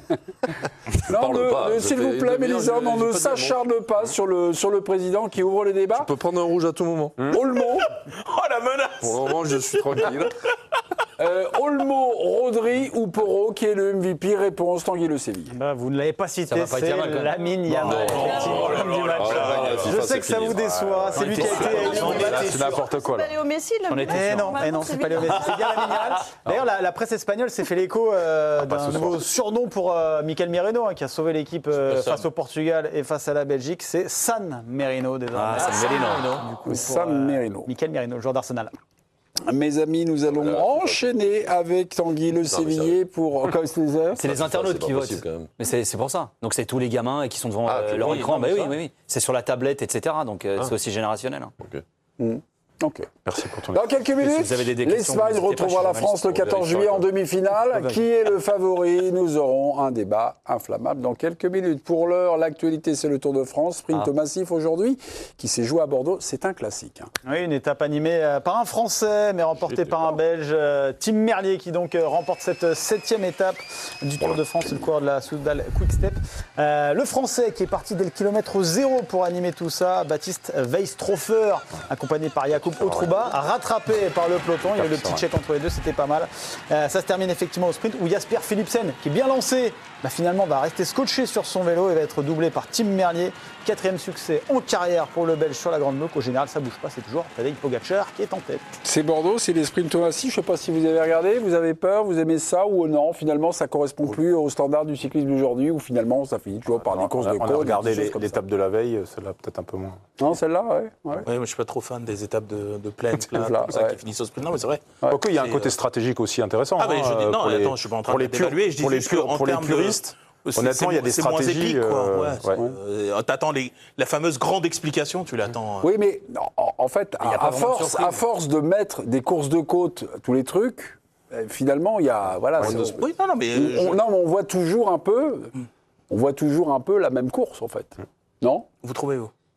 Non, parle ne- pas, ne- je s'il fais vous une plaît, demi-heure, Mélisande, je- on je ne peux dire s'acharne pas sur le, sur le président qui ouvre le débat. Tu peux prendre un rouge à tout moment. Olmo, Oh la menace. Pour le moment, je suis tranquille. euh, Olmo, Rodri ou Porro, qui est le M V P? Réponse, Tanguy Le Séville. Bah, vous ne l'avez pas cité, Ça va pas être c'est Yamal, quand même. Lamine Yamal, Non, effectivement, l'homme du match. Oh là là, la Je FIFA, sais c'est que ça fini. vous déçoit, c'est lui qui a été Là, c'est n'importe quoi, là. C'est pas Léo Messi, là. J'en étais Eh sûr. non, eh non, c'est pas Léo Messi, c'est bien Lamine Yamal. D'ailleurs, la, la presse espagnole s'est fait l'écho euh, pas d'un ce soir. nouveau surnom pour euh, Mikel Merino, hein, qui a sauvé l'équipe euh, face au Portugal et face à la Belgique. C'est San Merino, désormais. Ah, San Merino. Du coup, pour, San euh, Merino. Mikel Merino, le joueur d'Arsenal. Mes amis, nous allons Voilà, enchaîner avec Tanguy Le Sévillier pour. Comme je disais. C'est les Ça, internautes c'est pas qui possible, votent. quand même. Mais c'est c'est pour ça. Donc c'est tous les gamins qui sont devant Ah, euh, tu- leur oui, écran. non, Bah mais oui, ça. oui, oui. C'est sur la tablette, et cetera. Donc euh, c'est aussi générationnel. hein. Ok. Ok. Merci pour ton Dans quelques si minutes, vous avez des- des questions, l'Espagne n'hésitez pas, retrouvera je la suis France le journaliste. quatorze juillet en demi-finale. Qui est le favori? Nous aurons un débat inflammable dans quelques minutes. Pour l'heure, l'actualité, c'est le Tour de France, sprint Ah. massif aujourd'hui, qui s'est joué à Bordeaux. C'est un classique. hein. Oui, une étape animée euh, par un Français, mais remportée par un Belge, euh, Tim Merlier, qui donc euh, remporte cette euh, septième étape du Tour de France, le coureur de la Soudal Quick Step. Euh, le Français qui est parti dès le kilomètre zéro pour animer tout ça, Baptiste Weistrofer, accompagné par Jakub Otruba, rattrapé par le peloton. Il y a eu le petit check entre les deux, c'était pas mal. Euh, ça se termine effectivement au sprint où Jasper Philipsen, qui est bien lancé, bah, finalement va rester scotché sur son vélo et va être doublé par Tim Merlier. Quatrième succès en carrière pour le Belge sur la Grande Boucle. Au général, ça bouge pas, c'est toujours Tadej Pogacar qui est en tête. C'est Bordeaux, c'est les sprints massifs. Je ne sais pas si vous avez regardé, vous avez peur, vous aimez ça ou non? Finalement, ça ne correspond plus au standard du cyclisme d'aujourd'hui, ou finalement, ça finit toujours par des courses on a, de on a côte. regardé des choses les- comme ça. l'étape de la veille, celle-là peut-être un peu moins. Non, celle-là, ouais. ouais. Ouais, moi je suis pas trop fan des étapes de, de plaine, plat, Plat, comme ça, ouais. qui finissent au sprint. Non, mais c'est vrai. Quoique, il y a un C'est, côté euh, stratégique aussi intéressant. Ah, mais hein, je dis, euh, non, pour les- attends, je suis pas en train pour de les purs- d'évaluer. Je dis pour les juste purs- qu'en pour les termes de- puristes, c'est- honnêtement, il y a des c'est moins stratégies, épique, quoi. euh, Ouais, c'est- ouais. euh, T'attends les- la fameuse grande explication, tu l'attends. Oui, mais en, en fait, y a à, pas à vraiment de force, surprise. à force de mettre des courses de côte, tous les trucs, euh, finalement, il y a. Voilà, c'est- euh, Oui, non, non, mais. on, je- on- non, mais on voit toujours un peu. On voit toujours un peu la même course, en fait. Non? Vous trouvez, vous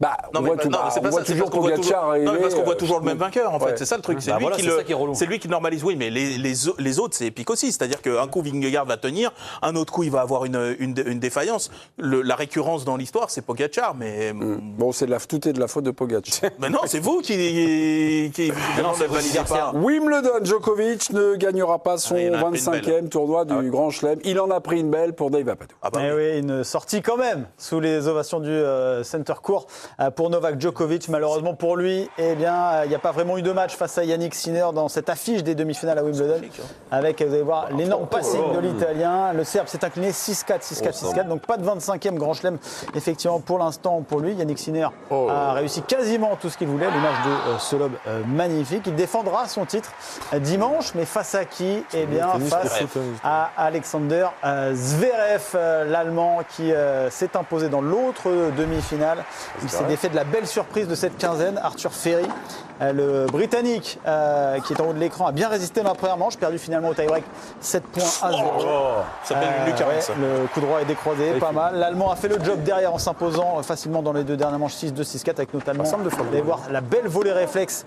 Bah, Non, on mais voit, bah, tout, non, bah, c'est on pas voit ça, c'est toujours parce qu'on voit Pogacar toujours, arriver. non, mais parce qu'on voit euh, toujours le même vainqueur, en fait. ouais. C'est ça le truc. C'est Bah lui, voilà, qui c'est le- ça qui est relou. c'est lui qui normalise. Oui, mais les, les, les autres, c'est épique aussi. C'est-à-dire qu'un coup, Vingegaard va tenir, un autre coup, il va avoir une, une, une défaillance. Le, la récurrence dans l'histoire, c'est Pogacar, mais. Bon, c'est de la, tout est de la faute de Pogacar. Mais non, c'est vous qui. qui non, c'est ne votre validez adversaire. pas. Wimbledon, Djokovic ne gagnera pas son Ah, il en a pris une vingt-cinquième tournoi du Grand Chelem. Il en a pris une belle pour Dave Apadou. Ah bah Eh oui. oui, une sortie quand même sous les ovations du euh, Center Court euh, pour Novak Djokovic. Malheureusement pour lui, eh bien, il n'y a pas vraiment eu de match face à Yannick Sinner dans cette affiche des demi-finales à Wimbledon. Avec, vous allez voir, l'énorme passing de l'Italien. Le Serbe s'est incliné six quatre, six quatre, six quatre. Donc pas de vingt-cinquième Grand Chelem, effectivement, pour l'instant pour lui. Yannick Sinner a réussi quasiment tout ce qu'il voulait. L'image de euh, ce lob euh, magnifique. Il défendra son titre euh, dimanche, mais face à qui? Eh bien, face à Alexander euh, Zverev, euh, l'Allemand qui euh, s'est imposé dans l'autre demi-finale. Il s'est défait de la belle surprise de cette quinzaine, Arthur Ferry. Euh, le Britannique, euh, qui est en haut de l'écran, a bien résisté dans la première manche, perdu finalement au tie-break sept points à zéro. Ça s'appelle une lucarne, ça. Le coup droit est décroisé, pas mal. L'Allemand a fait le job derrière en s'imposant facilement dans les deux dernières manches six deux, six quatre, avec notamment, vous allez voir, la belle volée réflexe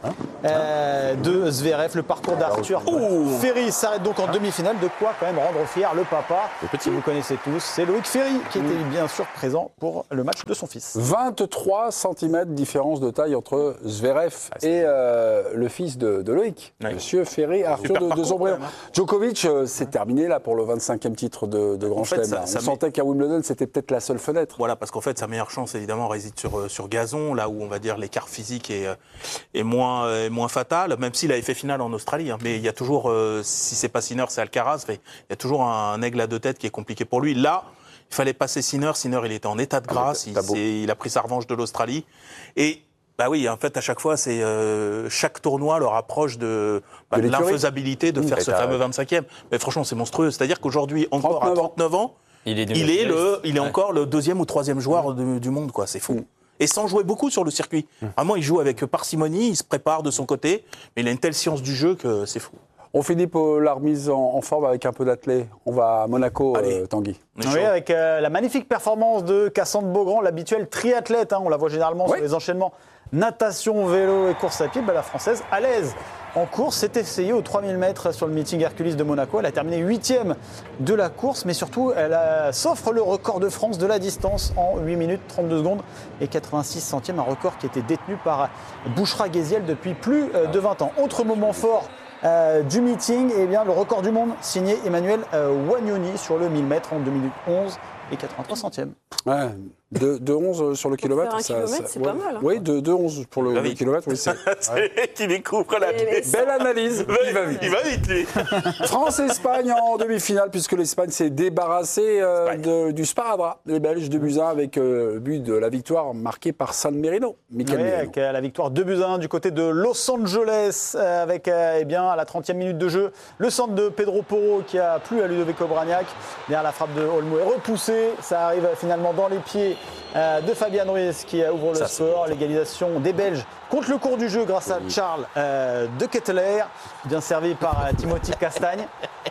euh, de Zverev, le parcours d'Arthur Ferry s'arrête donc en demi-finale. De quoi quand même rendre fier le papa, que vous connaissez tous, c'est Loïc Ferry qui était bien sûr présent pour le match de son fils. vingt-trois centimètres de différence de taille entre Zverev et euh, le fils de, de Loïc, Oui. Monsieur Ferry, Arthur Super de, de parcours, Zombrian. quand même, hein. Djokovic, euh, c'est terminé là pour le vingt-cinquième titre de, de Grand fait, Chelem. ça- là. On ça met- sentait qu'à Wimbledon, c'était peut-être la seule fenêtre. Voilà, parce qu'en fait, sa meilleure chance, évidemment, réside sur, euh, sur gazon, là où on va dire l'écart physique est, euh, est, moins, euh, est moins fatal, même s'il avait fait finale en Australie. Hein. Mais il y a toujours, euh, si c'est pas Sinner, c'est Alcaraz, mais il y a toujours un, un aigle à deux têtes qui est compliqué pour lui. Là, il fallait passer Sinner. Sinner, il était en état de grâce, il, t'as beau. s'est- il a pris sa revanche de l'Australie. Et bah oui, en fait, à chaque fois, c'est euh, chaque tournoi leur approche de, bah, De de l'écurie. l'infaisabilité de faire Et ce t'as- fameux vingt-cinquième. Mais franchement, c'est monstrueux. C'est-à-dire qu'aujourd'hui, encore à trente-neuf ans. trente-neuf ans, Il est, il est, le, il est Ouais. encore le deuxième ou troisième joueur du, du monde, quoi. C'est fou. Et sans jouer beaucoup sur le circuit. Vraiment, il joue avec parcimonie, il se prépare de son côté, mais il a une telle science du jeu que c'est fou. On finit pour la remise en, en forme avec un peu d'athlète. On va à Monaco, Allez. euh, Tanguy. On est Oui, chaud. avec euh, la magnifique performance de Cassandre Beaugrand, l'habituel triathlète. Hein, on la voit généralement Oui. sur les enchaînements natation, vélo et course à pied. Bah, la Française, à l'aise en course, s'est essayée aux trois mille mètres sur le meeting Hercules de Monaco. Elle a terminé huitième de la course, mais surtout, elle a- s'offre le record de France de la distance en huit minutes trente-deux secondes et quatre-vingt-six centièmes. Un record qui était détenu par Bouchra Gheziel depuis plus euh, de vingt ans. Autre moment fort Euh, du meeting, eh bien, le record du monde signé Emmanuel euh, Wagnoni sur le mille mètres en deux minutes onze et quatre-vingt-trois centièmes. Ouais, de, de onze sur le kilomètre. faire un ça- kilomètre, ça- c'est ouais. pas mal, hein. Oui, de, de onze pour le, Ah le oui. kilomètre. Oui, c'est- C'est qui découvre la Et- et ça- Belle analyse. Il va vite. Il va vite, lui. France-Espagne en demi-finale, puisque l'Espagne s'est débarrassée euh, de- du sparadrap. Les Belges de buts à un avec euh, le but de la victoire marqué par San Marino. Michael Oui, Merino. avec euh, la victoire deux buts à un du côté de Los Angeles, euh, avec euh, eh bien, à la trentième minute de jeu, le centre de Pedro Porro qui a plu à Ludovico Bragnac. Derrière la frappe de Olmo est repoussée. Ça arrive euh, finalement dans les pieds euh, de Fabian Ruiz qui euh, ouvre le Ça, c'est score. L'égalisation des Belges contre le cours du jeu grâce à Charles euh, de Ketteler, bien servi par euh, Timothy Castagne.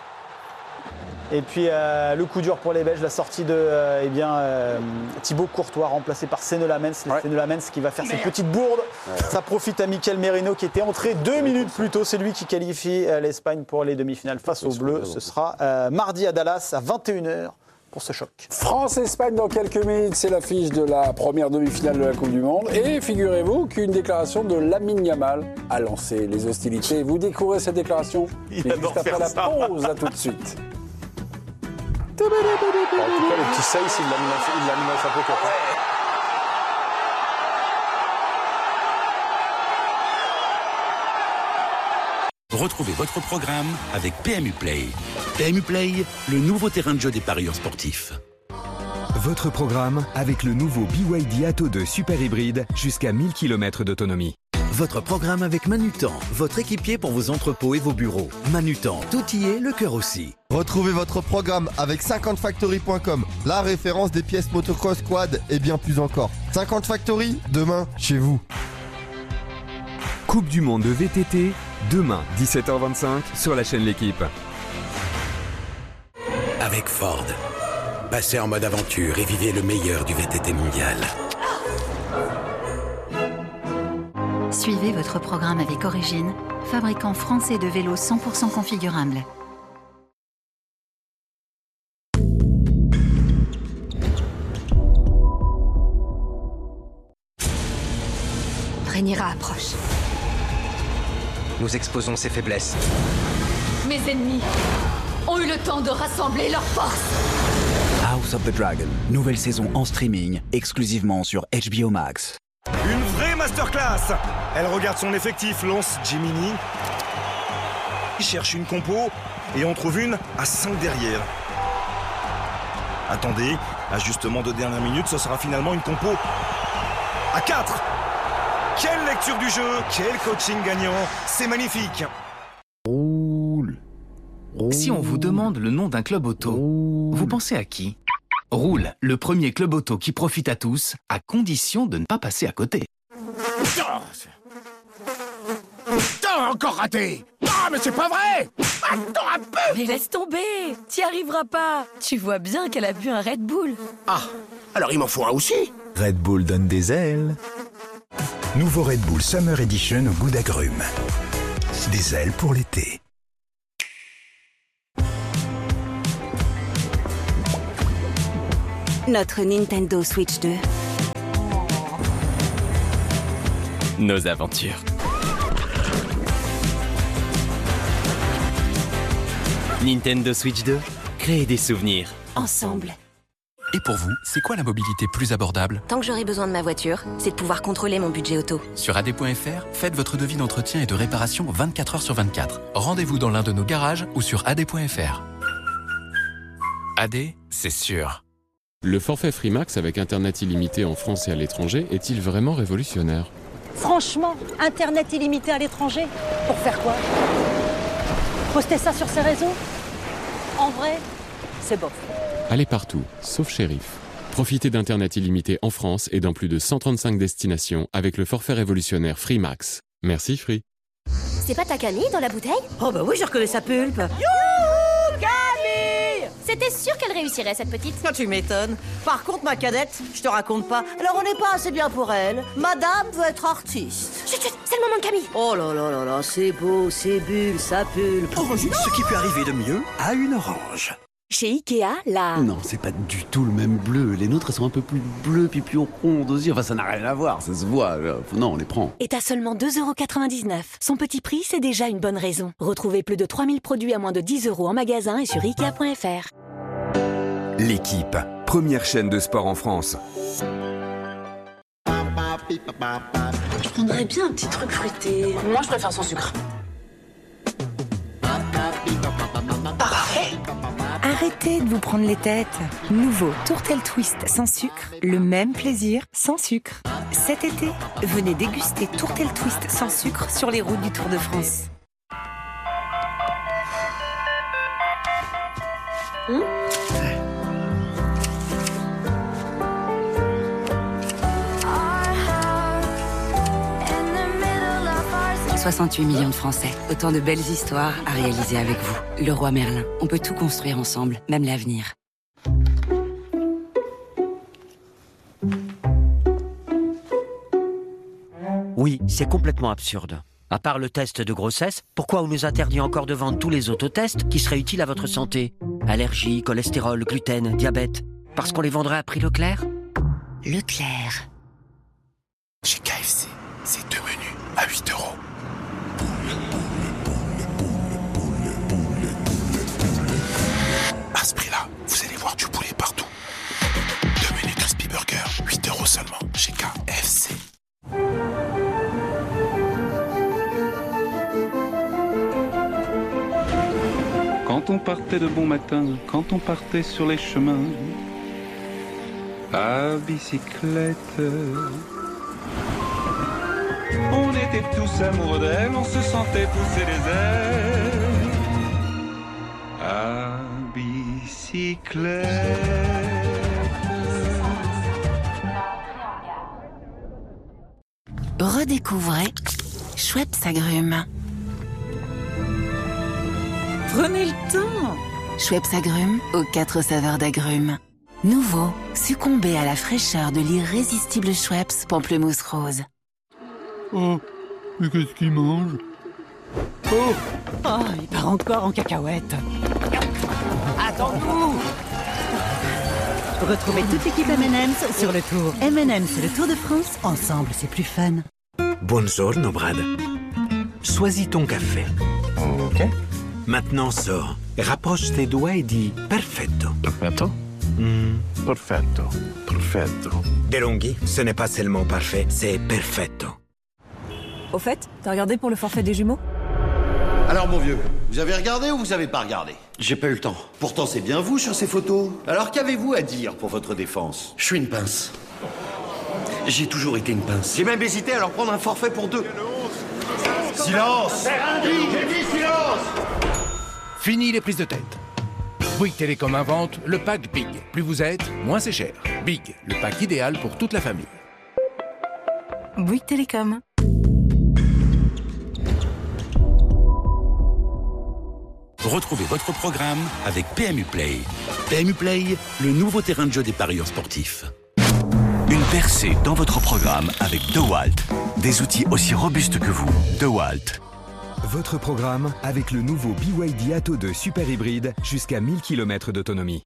Et puis euh, le coup dur pour les Belges, la sortie de euh, eh bien, euh, Thibaut Courtois remplacé par Sene Lamens. Ouais. Sene Lamens qui va faire cette petite bourde. Ça profite à Michael Merino qui était entré deux minutes plus tôt. C'est lui qui qualifie euh, l'Espagne pour les demi-finales face aux Bleus. Ce sera euh, mardi à Dallas à vingt et une heures pour ce choc. France-Espagne dans quelques minutes, c'est l'affiche de la première demi-finale de la Coupe du Monde. Et figurez-vous qu'une déclaration de Lamine Yamal a lancé les hostilités. Vous découvrez cette déclaration Il mais adore juste après faire la ça. pause. À tout de suite. En tout cas, le petit Saïs, il l'anime il l'anime à sa pocket. Retrouvez votre programme avec P M U Play. P M U Play, le nouveau terrain de jeu des parieurs sportifs. Votre programme avec le nouveau B Y D Atto deux Super Hybride jusqu'à mille kilomètres d'autonomie. Votre programme avec Manutan, votre équipier pour vos entrepôts et vos bureaux. Manutan, tout y est, le cœur aussi. Retrouvez votre programme avec cinquante factory point com, la référence des pièces motocross quad et bien plus encore. cinquante Factory, demain, chez vous. Coupe du monde de V T T, demain dix-sept heures vingt-cinq sur la chaîne L'équipe. Avec Ford, passez en mode aventure et vivez le meilleur du V T T mondial. Suivez votre programme avec Origine, fabricant français de vélos cent pour cent configurables. Rhaenyra approche. Nous exposons ses faiblesses. Mes ennemis ont eu le temps de rassembler leurs forces. House of the Dragon, nouvelle saison en streaming, exclusivement sur H B O Max. Une vraie masterclass. Elle regarde son effectif, lance Gemini, cherche une compo et on trouve une à cinq derrière. Attendez, ajustement de dernière minute, ce sera finalement une compo à quatre. Quelle lecture du jeu, quel coaching gagnant, c'est magnifique. Roule. Roule. Si on vous demande le nom d'un club auto, Roule. Vous pensez à qui? Roule, le premier club auto qui profite à tous, à condition de ne pas passer à côté. Putain, encore raté. Ah, mais c'est pas vrai. Attends un peu. Mais laisse tomber, t'y arriveras pas. Tu vois bien qu'elle a bu un Red Bull. Ah, alors il m'en faut un aussi. Red Bull donne des ailes. Nouveau Red Bull Summer Edition au goût d'agrumes. Des ailes pour l'été. Notre Nintendo Switch deux. Nos aventures. Nintendo Switch deux, créez des souvenirs. Ensemble. Et pour vous, c'est quoi la mobilité plus abordable? Tant que j'aurai besoin de ma voiture, c'est de pouvoir contrôler mon budget auto. Sur A D point F R, faites votre devis d'entretien et de réparation vingt-quatre heures sur vingt-quatre. Rendez-vous dans l'un de nos garages ou sur A D point F R. A D, c'est sûr. Le forfait Freemax avec Internet illimité en France et à l'étranger est-il vraiment révolutionnaire? Franchement, Internet illimité à l'étranger, pour faire quoi? Poster ça sur ses réseaux? En vrai, c'est bof. Allez partout, sauf shérif. Profitez d'Internet illimité en France et dans plus de cent trente-cinq destinations avec le forfait révolutionnaire Freemax. Merci Free. C'est pas ta Camille dans la bouteille? Oh bah oui, je reconnais sa pulpe. Youhou, Camille! C'était sûr qu'elle réussirait, cette petite. Ah, tu m'étonnes. Par contre, ma cadette, je te raconte pas. Alors on n'est pas assez bien pour elle. Madame veut être artiste. Chut, chut, c'est le moment de Camille. Oh là là là là, c'est beau, c'est bulle, sa pulpe. Orange, ce qui peut arriver de mieux à une orange. Chez Ikea, là... Non, c'est pas du tout le même bleu. Les nôtres, elles sont un peu plus bleues, puis plus rondes aussi. Enfin, ça n'a rien à voir, ça se voit. Non, on les prend. Et à seulement deux euros quatre-vingt-dix-neuf. Son petit prix, c'est déjà une bonne raison. Retrouvez plus de trois mille produits à moins de dix euros en magasin et sur Ikea point F R. L'équipe, première chaîne de sport en France. Je prendrais bien un petit truc fruité. Moi, je préfère sans sucre. Parfait. Arrêtez de vous prendre les têtes. Nouveau Tourtel Twist sans sucre, le même plaisir sans sucre. Cet été, venez déguster Tourtel Twist sans sucre sur les routes du Tour de France. Mmh. soixante-huit millions de Français. Autant de belles histoires à réaliser avec vous. Le Roi Merlin. On peut tout construire ensemble, même l'avenir. Oui, c'est complètement absurde. À part le test de grossesse, pourquoi on nous interdit encore de vendre tous les autotests qui seraient utiles à votre santé? Allergie, cholestérol, gluten, diabète. Parce qu'on les vendrait à prix Leclerc? Leclerc. Chez K F C, c'est deux menus à huit euros. À ce prix-là, vous allez voir du poulet partout. Deux menus Crispy Burger, huit euros seulement, chez K F C. Quand on partait de bon matin, quand on partait sur les chemins, à bicyclette, on était tous amoureux d'elle, on se sentait pousser les ailes, à bicyclette. Redécouvrez Schweppes Agrumes. Prenez le temps. Schweppes Agrumes aux quatre saveurs d'agrumes. Nouveau, succombez à la fraîcheur de l'irrésistible Schweppes Pamplemousse Rose. Oh, Mais qu'est-ce qu'il mange? Oh, oh, il part encore en cacahuète. Attends-nous. Retrouvez toute l'équipe M and M's sur le tour. M and M's, c'est le Tour de France. Ensemble, c'est plus fun. Buongiorno, Brad. Choisis ton café. Ok. Maintenant, sors. Rapproche tes doigts et dis perfetto. Perfetto? Mm. Perfetto. Perfetto. DeLonghi, ce n'est pas seulement parfait, c'est perfetto. Au fait, t'as regardé pour le forfait des jumeaux? Alors mon vieux, vous avez regardé ou vous avez pas regardé? J'ai pas eu le temps. Pourtant c'est bien vous sur ces photos. Alors qu'avez-vous à dire pour votre défense? Je suis une pince. J'ai toujours été une pince. J'ai même hésité à leur prendre un forfait pour deux. Silence! J'ai dit silence! Fini les prises de tête. Bouygues Télécom invente le pack Big. Plus vous êtes, moins c'est cher. Big, le pack idéal pour toute la famille. Bouygues Télécom. Retrouvez votre programme avec P M U Play. P M U Play, le nouveau terrain de jeu des parieurs sportifs. Une percée dans votre programme avec DeWalt. Des outils aussi robustes que vous. DeWalt. Votre programme avec le nouveau B Y D Atto deux Super Hybride jusqu'à mille kilomètres d'autonomie.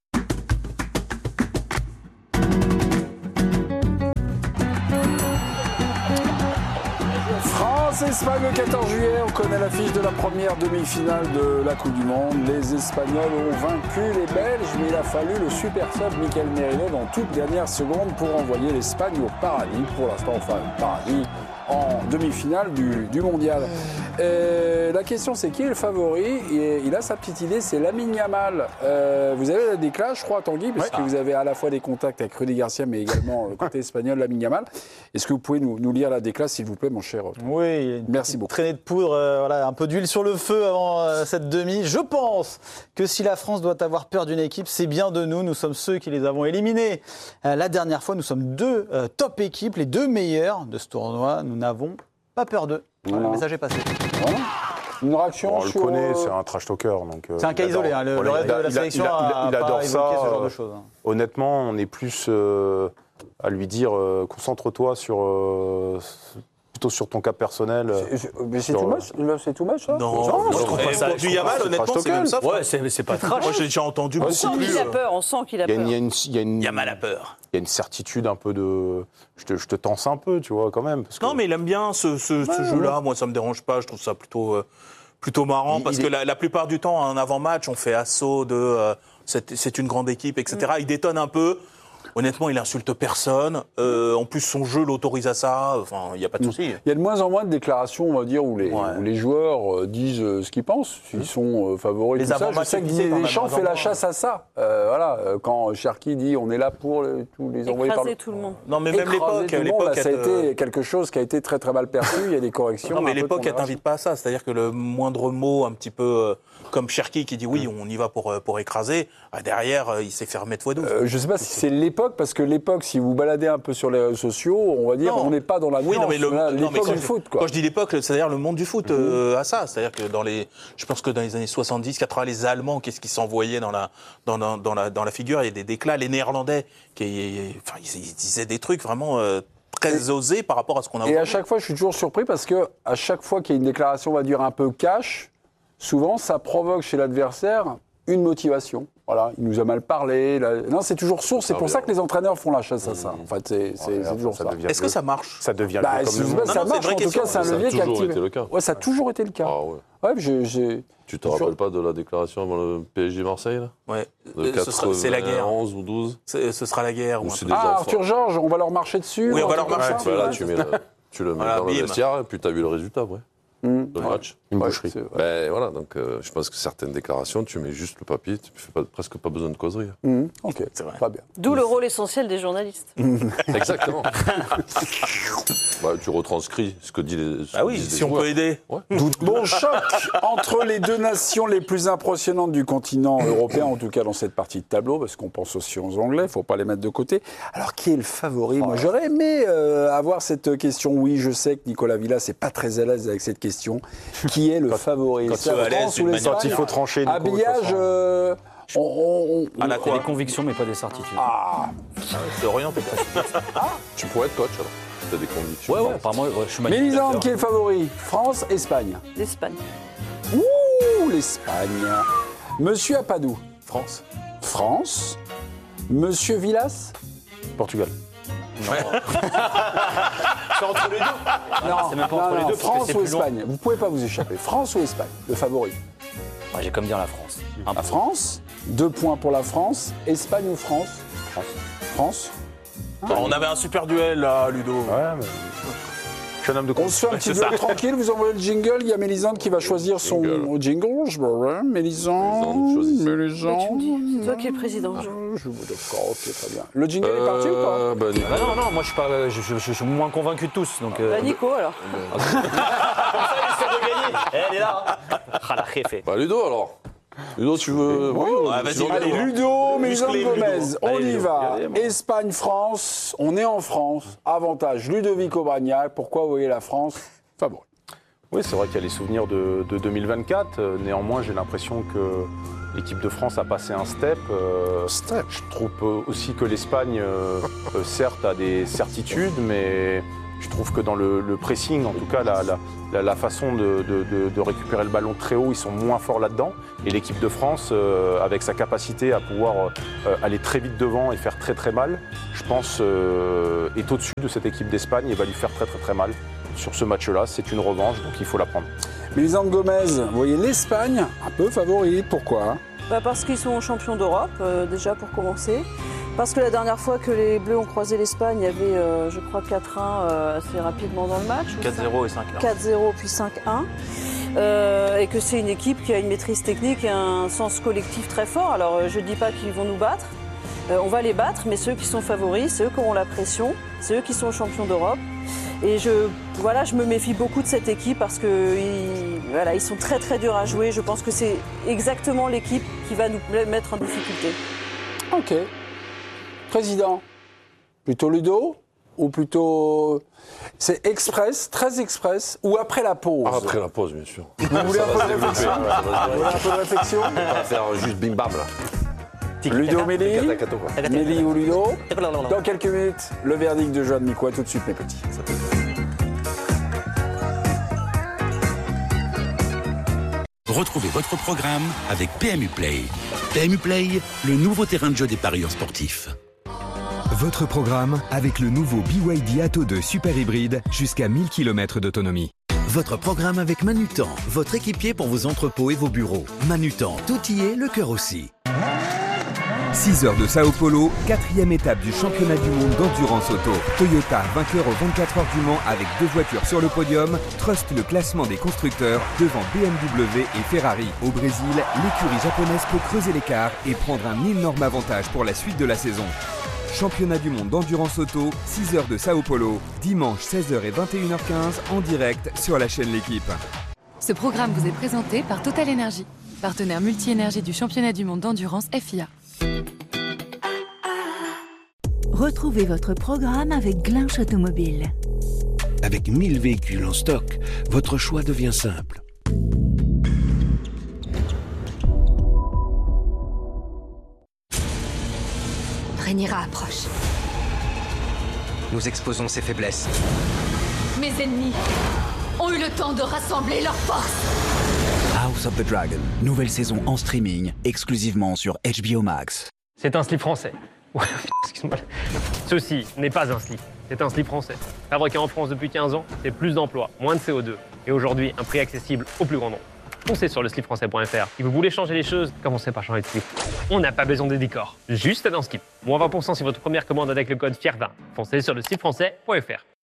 France-Espagne le quatorze juillet, on connaît l'affiche de la première demi-finale de la Coupe du Monde. Les Espagnols ont vaincu les Belges, mais il a fallu le super sub Mikel Merino dans toute dernière seconde pour envoyer l'Espagne au paradis. Pour l'instant, enfin, le paradis en demi-finale du, du mondial. Et la question, c'est qui est le favori? Et il a sa petite idée, c'est Lamine Yamal. Euh, vous avez la déclat, je crois, Tanguy, parce ouais. que vous avez à la fois des contacts avec Rudy Garcia, mais également le côté espagnol, Lamine Yamal. Est-ce que vous pouvez nous, nous lire la déclat, s'il vous plaît, mon cher? Oui, une merci beaucoup. Traînée de poudre, euh, voilà, un peu d'huile sur le feu avant euh, cette demi. Je pense que si la France doit avoir peur d'une équipe, c'est bien de nous. Nous sommes ceux qui les avons éliminés. Euh, la dernière fois, nous sommes deux euh, top équipes, les deux meilleures de ce tournoi. Nous n'avons pas peur d'eux. Voilà, voilà. Le message est passé. Voilà. Une réaction on sur... le connaît, c'est un trash talker. Donc, c'est un cas isolé, hein, le, voilà, le reste a, de la il sélection a, il a, il a, a pas évoqué ce genre de choses. Euh, honnêtement, on est plus euh, à lui dire euh, concentre-toi sur... Euh, plutôt sur ton cas personnel. C'est, mais c'est tout match, c'est tout match, ça? Non, non, je trouve pas ça. Du Yamal, honnêtement, c'est même ça. Ouais, c'est, c'est pas trash. Moi, j'ai déjà entendu beaucoup plus. On sent qu'il a peur, on sent qu'il a peur. Yamal a peur. Il y a une certitude un peu de... Je te, je te tense un peu, tu vois, quand même. Parce que... Non, mais il aime bien ce, ce, ouais, ce jeu-là. Moi, ça me dérange pas. Je trouve ça plutôt, euh, plutôt marrant. Il, parce il que est... la, la plupart du temps, un avant-match, on fait assaut de... Euh, c'est, c'est une grande équipe, et cetera. Mm. Il détonne un peu. Honnêtement, il insulte personne. Euh, en plus, son jeu l'autorise à ça. Enfin, il n'y a pas de souci. Il y a de moins en moins de déclarations, on va dire, où les, ouais. où les joueurs euh, disent euh, ce qu'ils pensent, s'ils mmh. sont euh, favoris. Les tout ça. Je sais que Didier Deschamps fait la chasse à ça. Euh, voilà, quand Cherki dit on est là pour les, tous les envoyer par le... tout le monde. Non, mais même l'époque, le l'époque monde, là, ça a été quelque chose qui a été très très mal perçu. Il y a des corrections. Non, mais l'époque, elle t'invite pas à ça. C'est-à-dire que le moindre mot, un petit peu comme Cherki qui dit oui, on y va pour pour écraser. Derrière, il s'est fait remettre fois douze. Je sais pas si c'est l'époque, parce que l'époque, si vous baladez un peu sur les réseaux sociaux, on va dire, non. on n'est pas dans la nuance. Oui, non, mais le, là, non, l'époque mais du foot, quoi. Quand je dis l'époque, c'est-à-dire le monde du foot mmh. euh, à ça. C'est-à-dire que dans les, je pense que dans les années soixante-dix, quatre-vingts, les Allemands, qu'est-ce qu'ils s'envoyaient dans la, dans, dans, dans la, dans la figure? Il y a des déclats. Les Néerlandais, qui, enfin, ils, ils disaient des trucs vraiment euh, très osés par rapport à ce qu'on a. Et à chaque fois, je suis toujours surpris parce que à chaque fois qu'il y a une déclaration, on va dire un peu cash, souvent, ça provoque chez l'adversaire une motivation. Voilà, il nous a mal parlé. Là. Non, c'est toujours source. C'est pour ça que les entraîneurs font la chasse à ça. En fait, c'est, c'est, ouais, c'est toujours ça. ça. Est-ce que ça marche? Ça devient bah, comme le monde. Ça non, marche. En tout cas, c'est un levier qui active. Ça a toujours été le cas. Ouais, ça a toujours été le cas. Ah, ouais. Ouais, j'ai, j'ai... Tu te rappelles pas de la déclaration avant le P S G Marseille là? Ouais. De ce sera, c'est la guerre. onze ou douze. C'est, ce sera la guerre. Ou c'est des ah, enfants. Arthur Georges, on va leur marcher dessus. Oui, on va leur marcher dessus. Là, tu mets tu le mets dans le vestiaire et puis tu as vu le résultat, ouais. Mmh. Le match, une boucherie. Ouais, ben voilà, donc euh, je pense que certaines déclarations, tu mets juste le papier, tu fais pas, presque pas besoin de causerie. Mmh. Ok, c'est vrai. Pas bien. D'où le rôle essentiel des journalistes. Exactement. bah, tu retranscris ce que dit les. Ah oui, si on joueurs. peut aider. Ouais. Bon choc entre les deux nations les plus impressionnantes du continent européen, en tout cas dans cette partie de tableau, parce qu'on pense aussi aux Anglais, il ne faut pas les mettre de côté. Alors qui est le favori? Moi, j'aurais aimé euh, avoir cette question. Oui, je sais que Nicolas Villas n'est pas très à l'aise avec cette question. Qui est le quand, favori? Quand, c'est la France ou l'Espagne? Quand il faut trancher. Habillage. Euh, on, on, on, ah, là, on... des convictions, mais pas des certitudes. Ah, c'est orienté. Ah, tu pourrais être coach alors. Tu as des convictions. Ouais, ouais, apparemment, ouais, je suis Mélisande, qui est le favori? France, Espagne. L'Espagne. Ouh, l'Espagne. Monsieur Apadou. France. France. Monsieur Villas. Portugal. Non. C'est entre les deux. Non, c'est même pas non, entre non, les deux. France parce que c'est ou plus long. Espagne. Vous pouvez pas vous échapper. France ou Espagne, le favori. Moi, j'ai comme dire la France. Un La France. Deux points pour la France. Espagne ou France? France. France. Ah, on avait un super duel là, Ludo. Ouais, mais... Je suis un homme de On se fait un petit C'est ça. duel tranquille, vous envoyez le jingle, il y a Mélisande qui va choisir son jingle. Je vois, ouais, Mélisande, Mélisande. Tu me dis, c'est toi qui es le président. Je... Je vous d'accord, ok, très bien. Le jingle est parti ou pas? Euh, bah, Nico. Bah non, non, moi je suis, pas, je, je- je suis moins convaincu de tous. Donc, euh, Bah, Nico, alors. Comme ça, il essaie de gagner. Eh, elle est là. Hein. Ah, la réfé. Bah, Ludo alors. Ludo, tu veux. Oui, Ouais, vas-y, sinon, allez, Ludo. Ludo, Mélisande Musclé, Gomez, Ludo. on Allez, y Ludo. va. Allez, moi. Espagne, France, on est en France. Avantage Ludovic Aubragnac. Pourquoi vous voyez la France favori? Oui, c'est vrai qu'il y a les souvenirs de, de deux mille vingt-quatre. Euh, Néanmoins, j'ai l'impression que l'équipe de France a passé un step. Euh, Step. Je trouve euh, aussi que l'Espagne, euh, euh, certes, a des certitudes, mais je trouve que dans le, le pressing, en tout cas, la, la- la- la façon de, de- de- de récupérer le ballon très haut, ils sont moins forts là-dedans. Et l'équipe de France, euh, avec sa capacité à pouvoir euh, aller très vite devant et faire très très mal, je pense, euh, est au-dessus de cette équipe d'Espagne et va lui faire très très très mal. Sur ce match-là, c'est une revanche, donc il faut la prendre. Mélisande Gomez, vous voyez l'Espagne un peu favorite. Pourquoi? Bah parce qu'ils sont champions d'Europe, euh, déjà pour commencer. Parce que la dernière fois que les Bleus ont croisé l'Espagne, il y avait, euh, je crois, quatre un euh, assez rapidement dans le match. ou quatre zéro et cinq un. quatre zéro puis cinq un. Euh, et que c'est une équipe qui a une maîtrise technique et un sens collectif très fort. Alors euh, je ne dis pas qu'ils vont nous battre, euh, on va les battre, mais ceux qui sont favoris, c'est eux qui auront la pression, c'est eux qui sont champions d'Europe. Et je, voilà, je me méfie beaucoup de cette équipe parce qu'ils voilà, ils sont très très durs à jouer. Je pense que c'est exactement l'équipe qui va nous mettre en difficulté. Ok. Président, plutôt Ludo ou plutôt... C'est express, très express, ou après la pause? Ah, après la pause, bien sûr. Vous voulez un peu de réflexion? Vous voulez un peu de réflexion? On va faire juste bim bam là. Ludo, Mélie, Tacatacato, quoi. Mélie ou Ludo. Dans quelques minutes, le verdict de Joan Mikoua. Tout de suite, mes petits. Retrouvez votre programme avec P M U Play. P M U Play, le nouveau terrain de jeu des parieurs sportifs. Votre programme avec le nouveau B Y D Atto deux Super Hybride jusqu'à mille kilomètres d'autonomie. Votre programme avec Manutan, votre équipier pour vos entrepôts et vos bureaux. Manutan, tout y est, le cœur aussi. six heures de Sao Paulo, quatrième étape du championnat du monde d'endurance auto. Toyota, vainqueur aux vingt-quatre heures du Mans avec deux voitures sur le podium, truste le classement des constructeurs devant B M W et Ferrari. Au Brésil, l'écurie japonaise peut creuser l'écart et prendre un énorme avantage pour la suite de la saison. Championnat du monde d'endurance auto, six heures de Sao Paulo, dimanche seize heures et vingt et une heures quinze en direct sur la chaîne L'Équipe. Ce programme vous est présenté par Total Energy, partenaire multi-énergie du championnat du monde d'endurance F I A. Retrouvez votre programme avec Glinch Automobile. Avec mille véhicules en stock, votre choix devient simple. Rhaenyra approche. Nous exposons ses faiblesses. Mes ennemis ont eu le temps de rassembler leurs forces. House of the Dragon, nouvelle saison en streaming, exclusivement sur H B O Max. C'est un slip français. Ouais, excuse-moi. Ceci n'est pas un slip, c'est un slip français. Fabriqué en France depuis quinze ans, c'est plus d'emplois, moins de C O deux. Et aujourd'hui, un prix accessible au plus grand nombre. Foncez sur le slip français point F R. Si vous voulez changer les choses, commencez par changer de slip. On n'a pas besoin de décor, juste un slip. Moins vingt pour cent sur votre première commande avec le code F I E R vingt. Foncez sur le slip français point F R.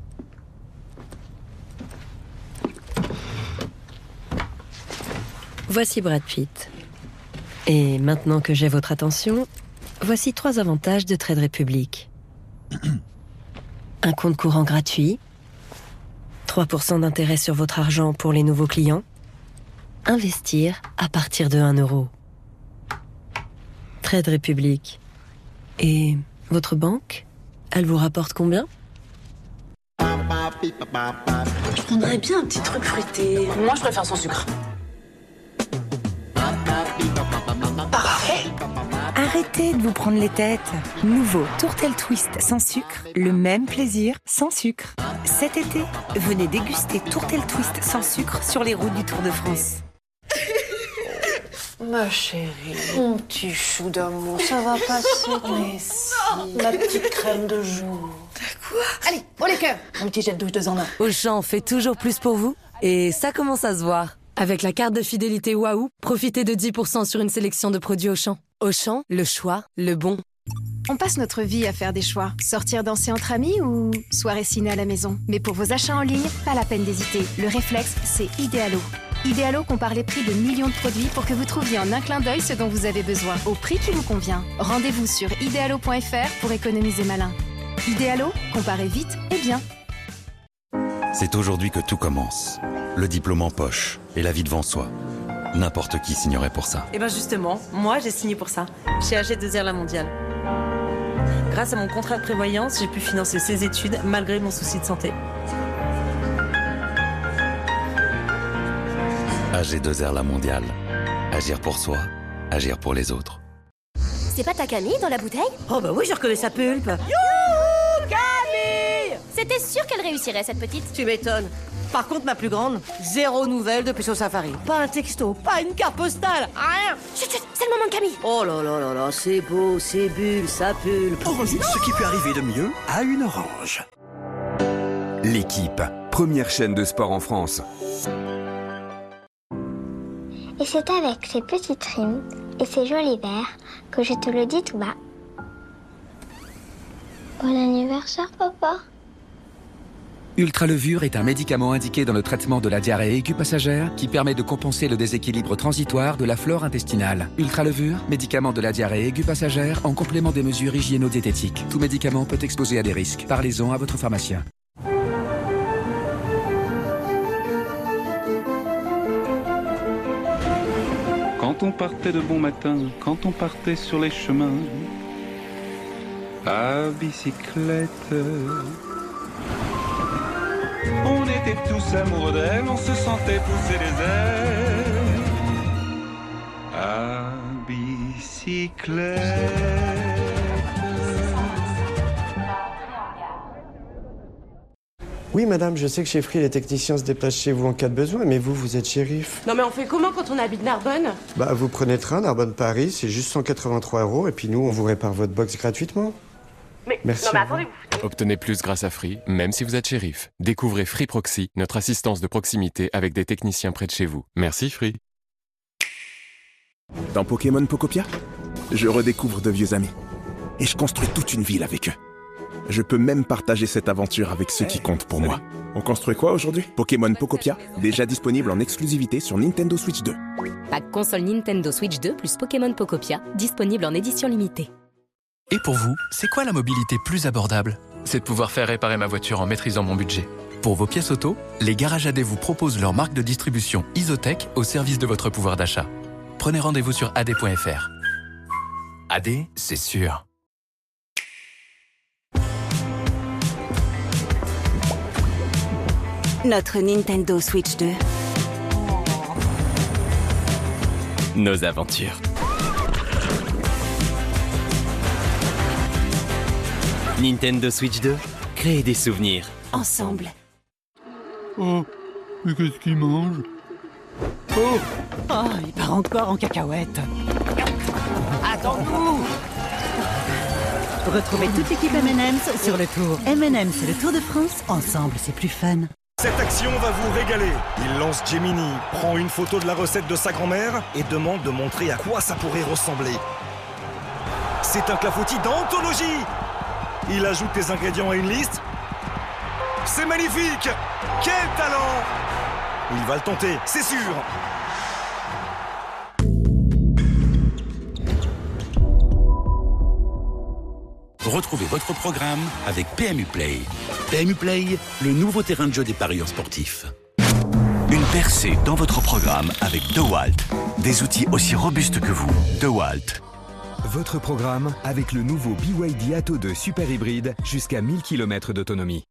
Voici Brad Pitt. Et maintenant que j'ai votre attention, voici trois avantages de Trade Republic. Un compte courant gratuit, trois pour cent d'intérêt sur votre argent pour les nouveaux clients, investir à partir de un euro. Trade Republic. Et votre banque, elle vous rapporte combien ? Je prendrais bien un petit truc fruité. Moi, je préfère sans sucre. Parfait. Arrêtez de vous prendre les têtes. Nouveau Tourtel Twist sans sucre, le même plaisir sans sucre. Cet été, venez déguster Tourtel Twist sans sucre sur les routes du Tour de France. Ma chérie, mon petit chou d'amour, ça va passer. Mais si, ma petite crème de jour. Quoi? Allez, pour les cœurs. Un petit jet de douche deux en un. Auchan fait toujours plus pour vous. Et ça commence à se voir. Avec la carte de fidélité Waouh, profitez de dix pour cent sur une sélection de produits Auchan. Auchan, le choix, le bon. On passe notre vie à faire des choix. Sortir danser entre amis ou soirée ciné à la maison. Mais pour vos achats en ligne, pas la peine d'hésiter. Le réflexe, c'est Idealo. Idealo compare les prix de millions de produits pour que vous trouviez en un clin d'œil ce dont vous avez besoin, au prix qui vous convient. Rendez-vous sur idealo point f r pour économiser malin. Idealo, comparez vite et bien. C'est aujourd'hui que tout commence. Le diplôme en poche et la vie devant soi. N'importe qui signerait pour ça. Et ben justement, moi j'ai signé pour ça, chez A G deux R La Mondiale. Grâce à mon contrat de prévoyance, j'ai pu financer ses études malgré mon souci de santé. A G deux R La Mondiale. Agir pour soi, agir pour les autres. C'est pas ta Camille dans la bouteille? Oh bah oui, je reconnais sa pulpe. Youhou, Camille! C'était sûr qu'elle réussirait, cette petite. Tu m'étonnes. Par contre, ma plus grande, zéro nouvelle depuis son safari. Pas un texto, pas une carte postale, rien. Chut, chut, c'est le moment de Camille. Oh là là là là, c'est beau, c'est bulle, ça pulpe. Orange, ce qui peut arriver de mieux à une orange. L'équipe, première chaîne de sport en France. Et c'est avec ces petites rimes et ces jolis vers que je te le dis tout bas. Bon anniversaire, papa. Ultralevure est un médicament indiqué dans le traitement de la diarrhée aiguë passagère qui permet de compenser le déséquilibre transitoire de la flore intestinale. Ultralevure, médicament de la diarrhée aiguë passagère en complément des mesures hygiéno-diététiques. Tout médicament peut exposer à des risques. Parlez-en à votre pharmacien. Quand on partait de bon matin, quand on partait sur les chemins, à bicyclette, on était tous amoureux d'elle, on se sentait pousser les ailes, à bicyclette. Oui, madame, je sais que chez Free, les techniciens se déplacent chez vous en cas de besoin, mais vous, vous êtes shérif. Non mais on fait comment quand on habite Narbonne? Bah, vous prenez le train, Narbonne-Paris, c'est juste cent quatre-vingt-trois euros, et puis nous, on vous répare votre box gratuitement. Mais, Merci. non mais attendez, vous... Obtenez plus grâce à Free, même si vous êtes shérif. Découvrez Free Proxy, notre assistance de proximité avec des techniciens près de chez vous. Merci Free. Dans Pokémon Pocopia, je redécouvre de vieux amis. Et je construis toute une ville avec eux. Je peux même partager cette aventure avec ceux qui comptent pour moi. On construit quoi aujourd'hui? Pokémon Pocopia, déjà disponible en exclusivité sur Nintendo Switch deux. Pack console Nintendo Switch deux plus Pokémon Pocopia, disponible en édition limitée. Et pour vous, c'est quoi la mobilité plus abordable? C'est de pouvoir faire réparer ma voiture en maîtrisant mon budget. Pour vos pièces auto, les garages A D vous proposent leur marque de distribution Isotech au service de votre pouvoir d'achat. Prenez rendez-vous sur A D point F R. A D, c'est sûr. Notre Nintendo Switch deux. Nos aventures. Nintendo Switch deux, créez des souvenirs. Ensemble. Oh, mais qu'est-ce qu'il mange? Oh, oh, il part encore en cacahuète. Attends-nous! Retrouvez toute l'équipe M and M's sur le tour. M and M's, c'est le Tour de France. Ensemble, c'est plus fun. Cette action va vous régaler. Il lance Gemini, prend une photo de la recette de sa grand-mère et demande de montrer à quoi ça pourrait ressembler. C'est un clafoutis d'anthologie. Il ajoute les ingrédients à une liste. C'est magnifique! Quel talent! Il va le tenter, c'est sûr! Retrouvez votre programme avec P M U Play. P M U Play, le nouveau terrain de jeu des paris sportifs. Une percée dans votre programme avec DeWalt. Des outils aussi robustes que vous. DeWalt. Votre programme avec le nouveau B Y D Atto deux Super Hybride jusqu'à mille kilomètres d'autonomie.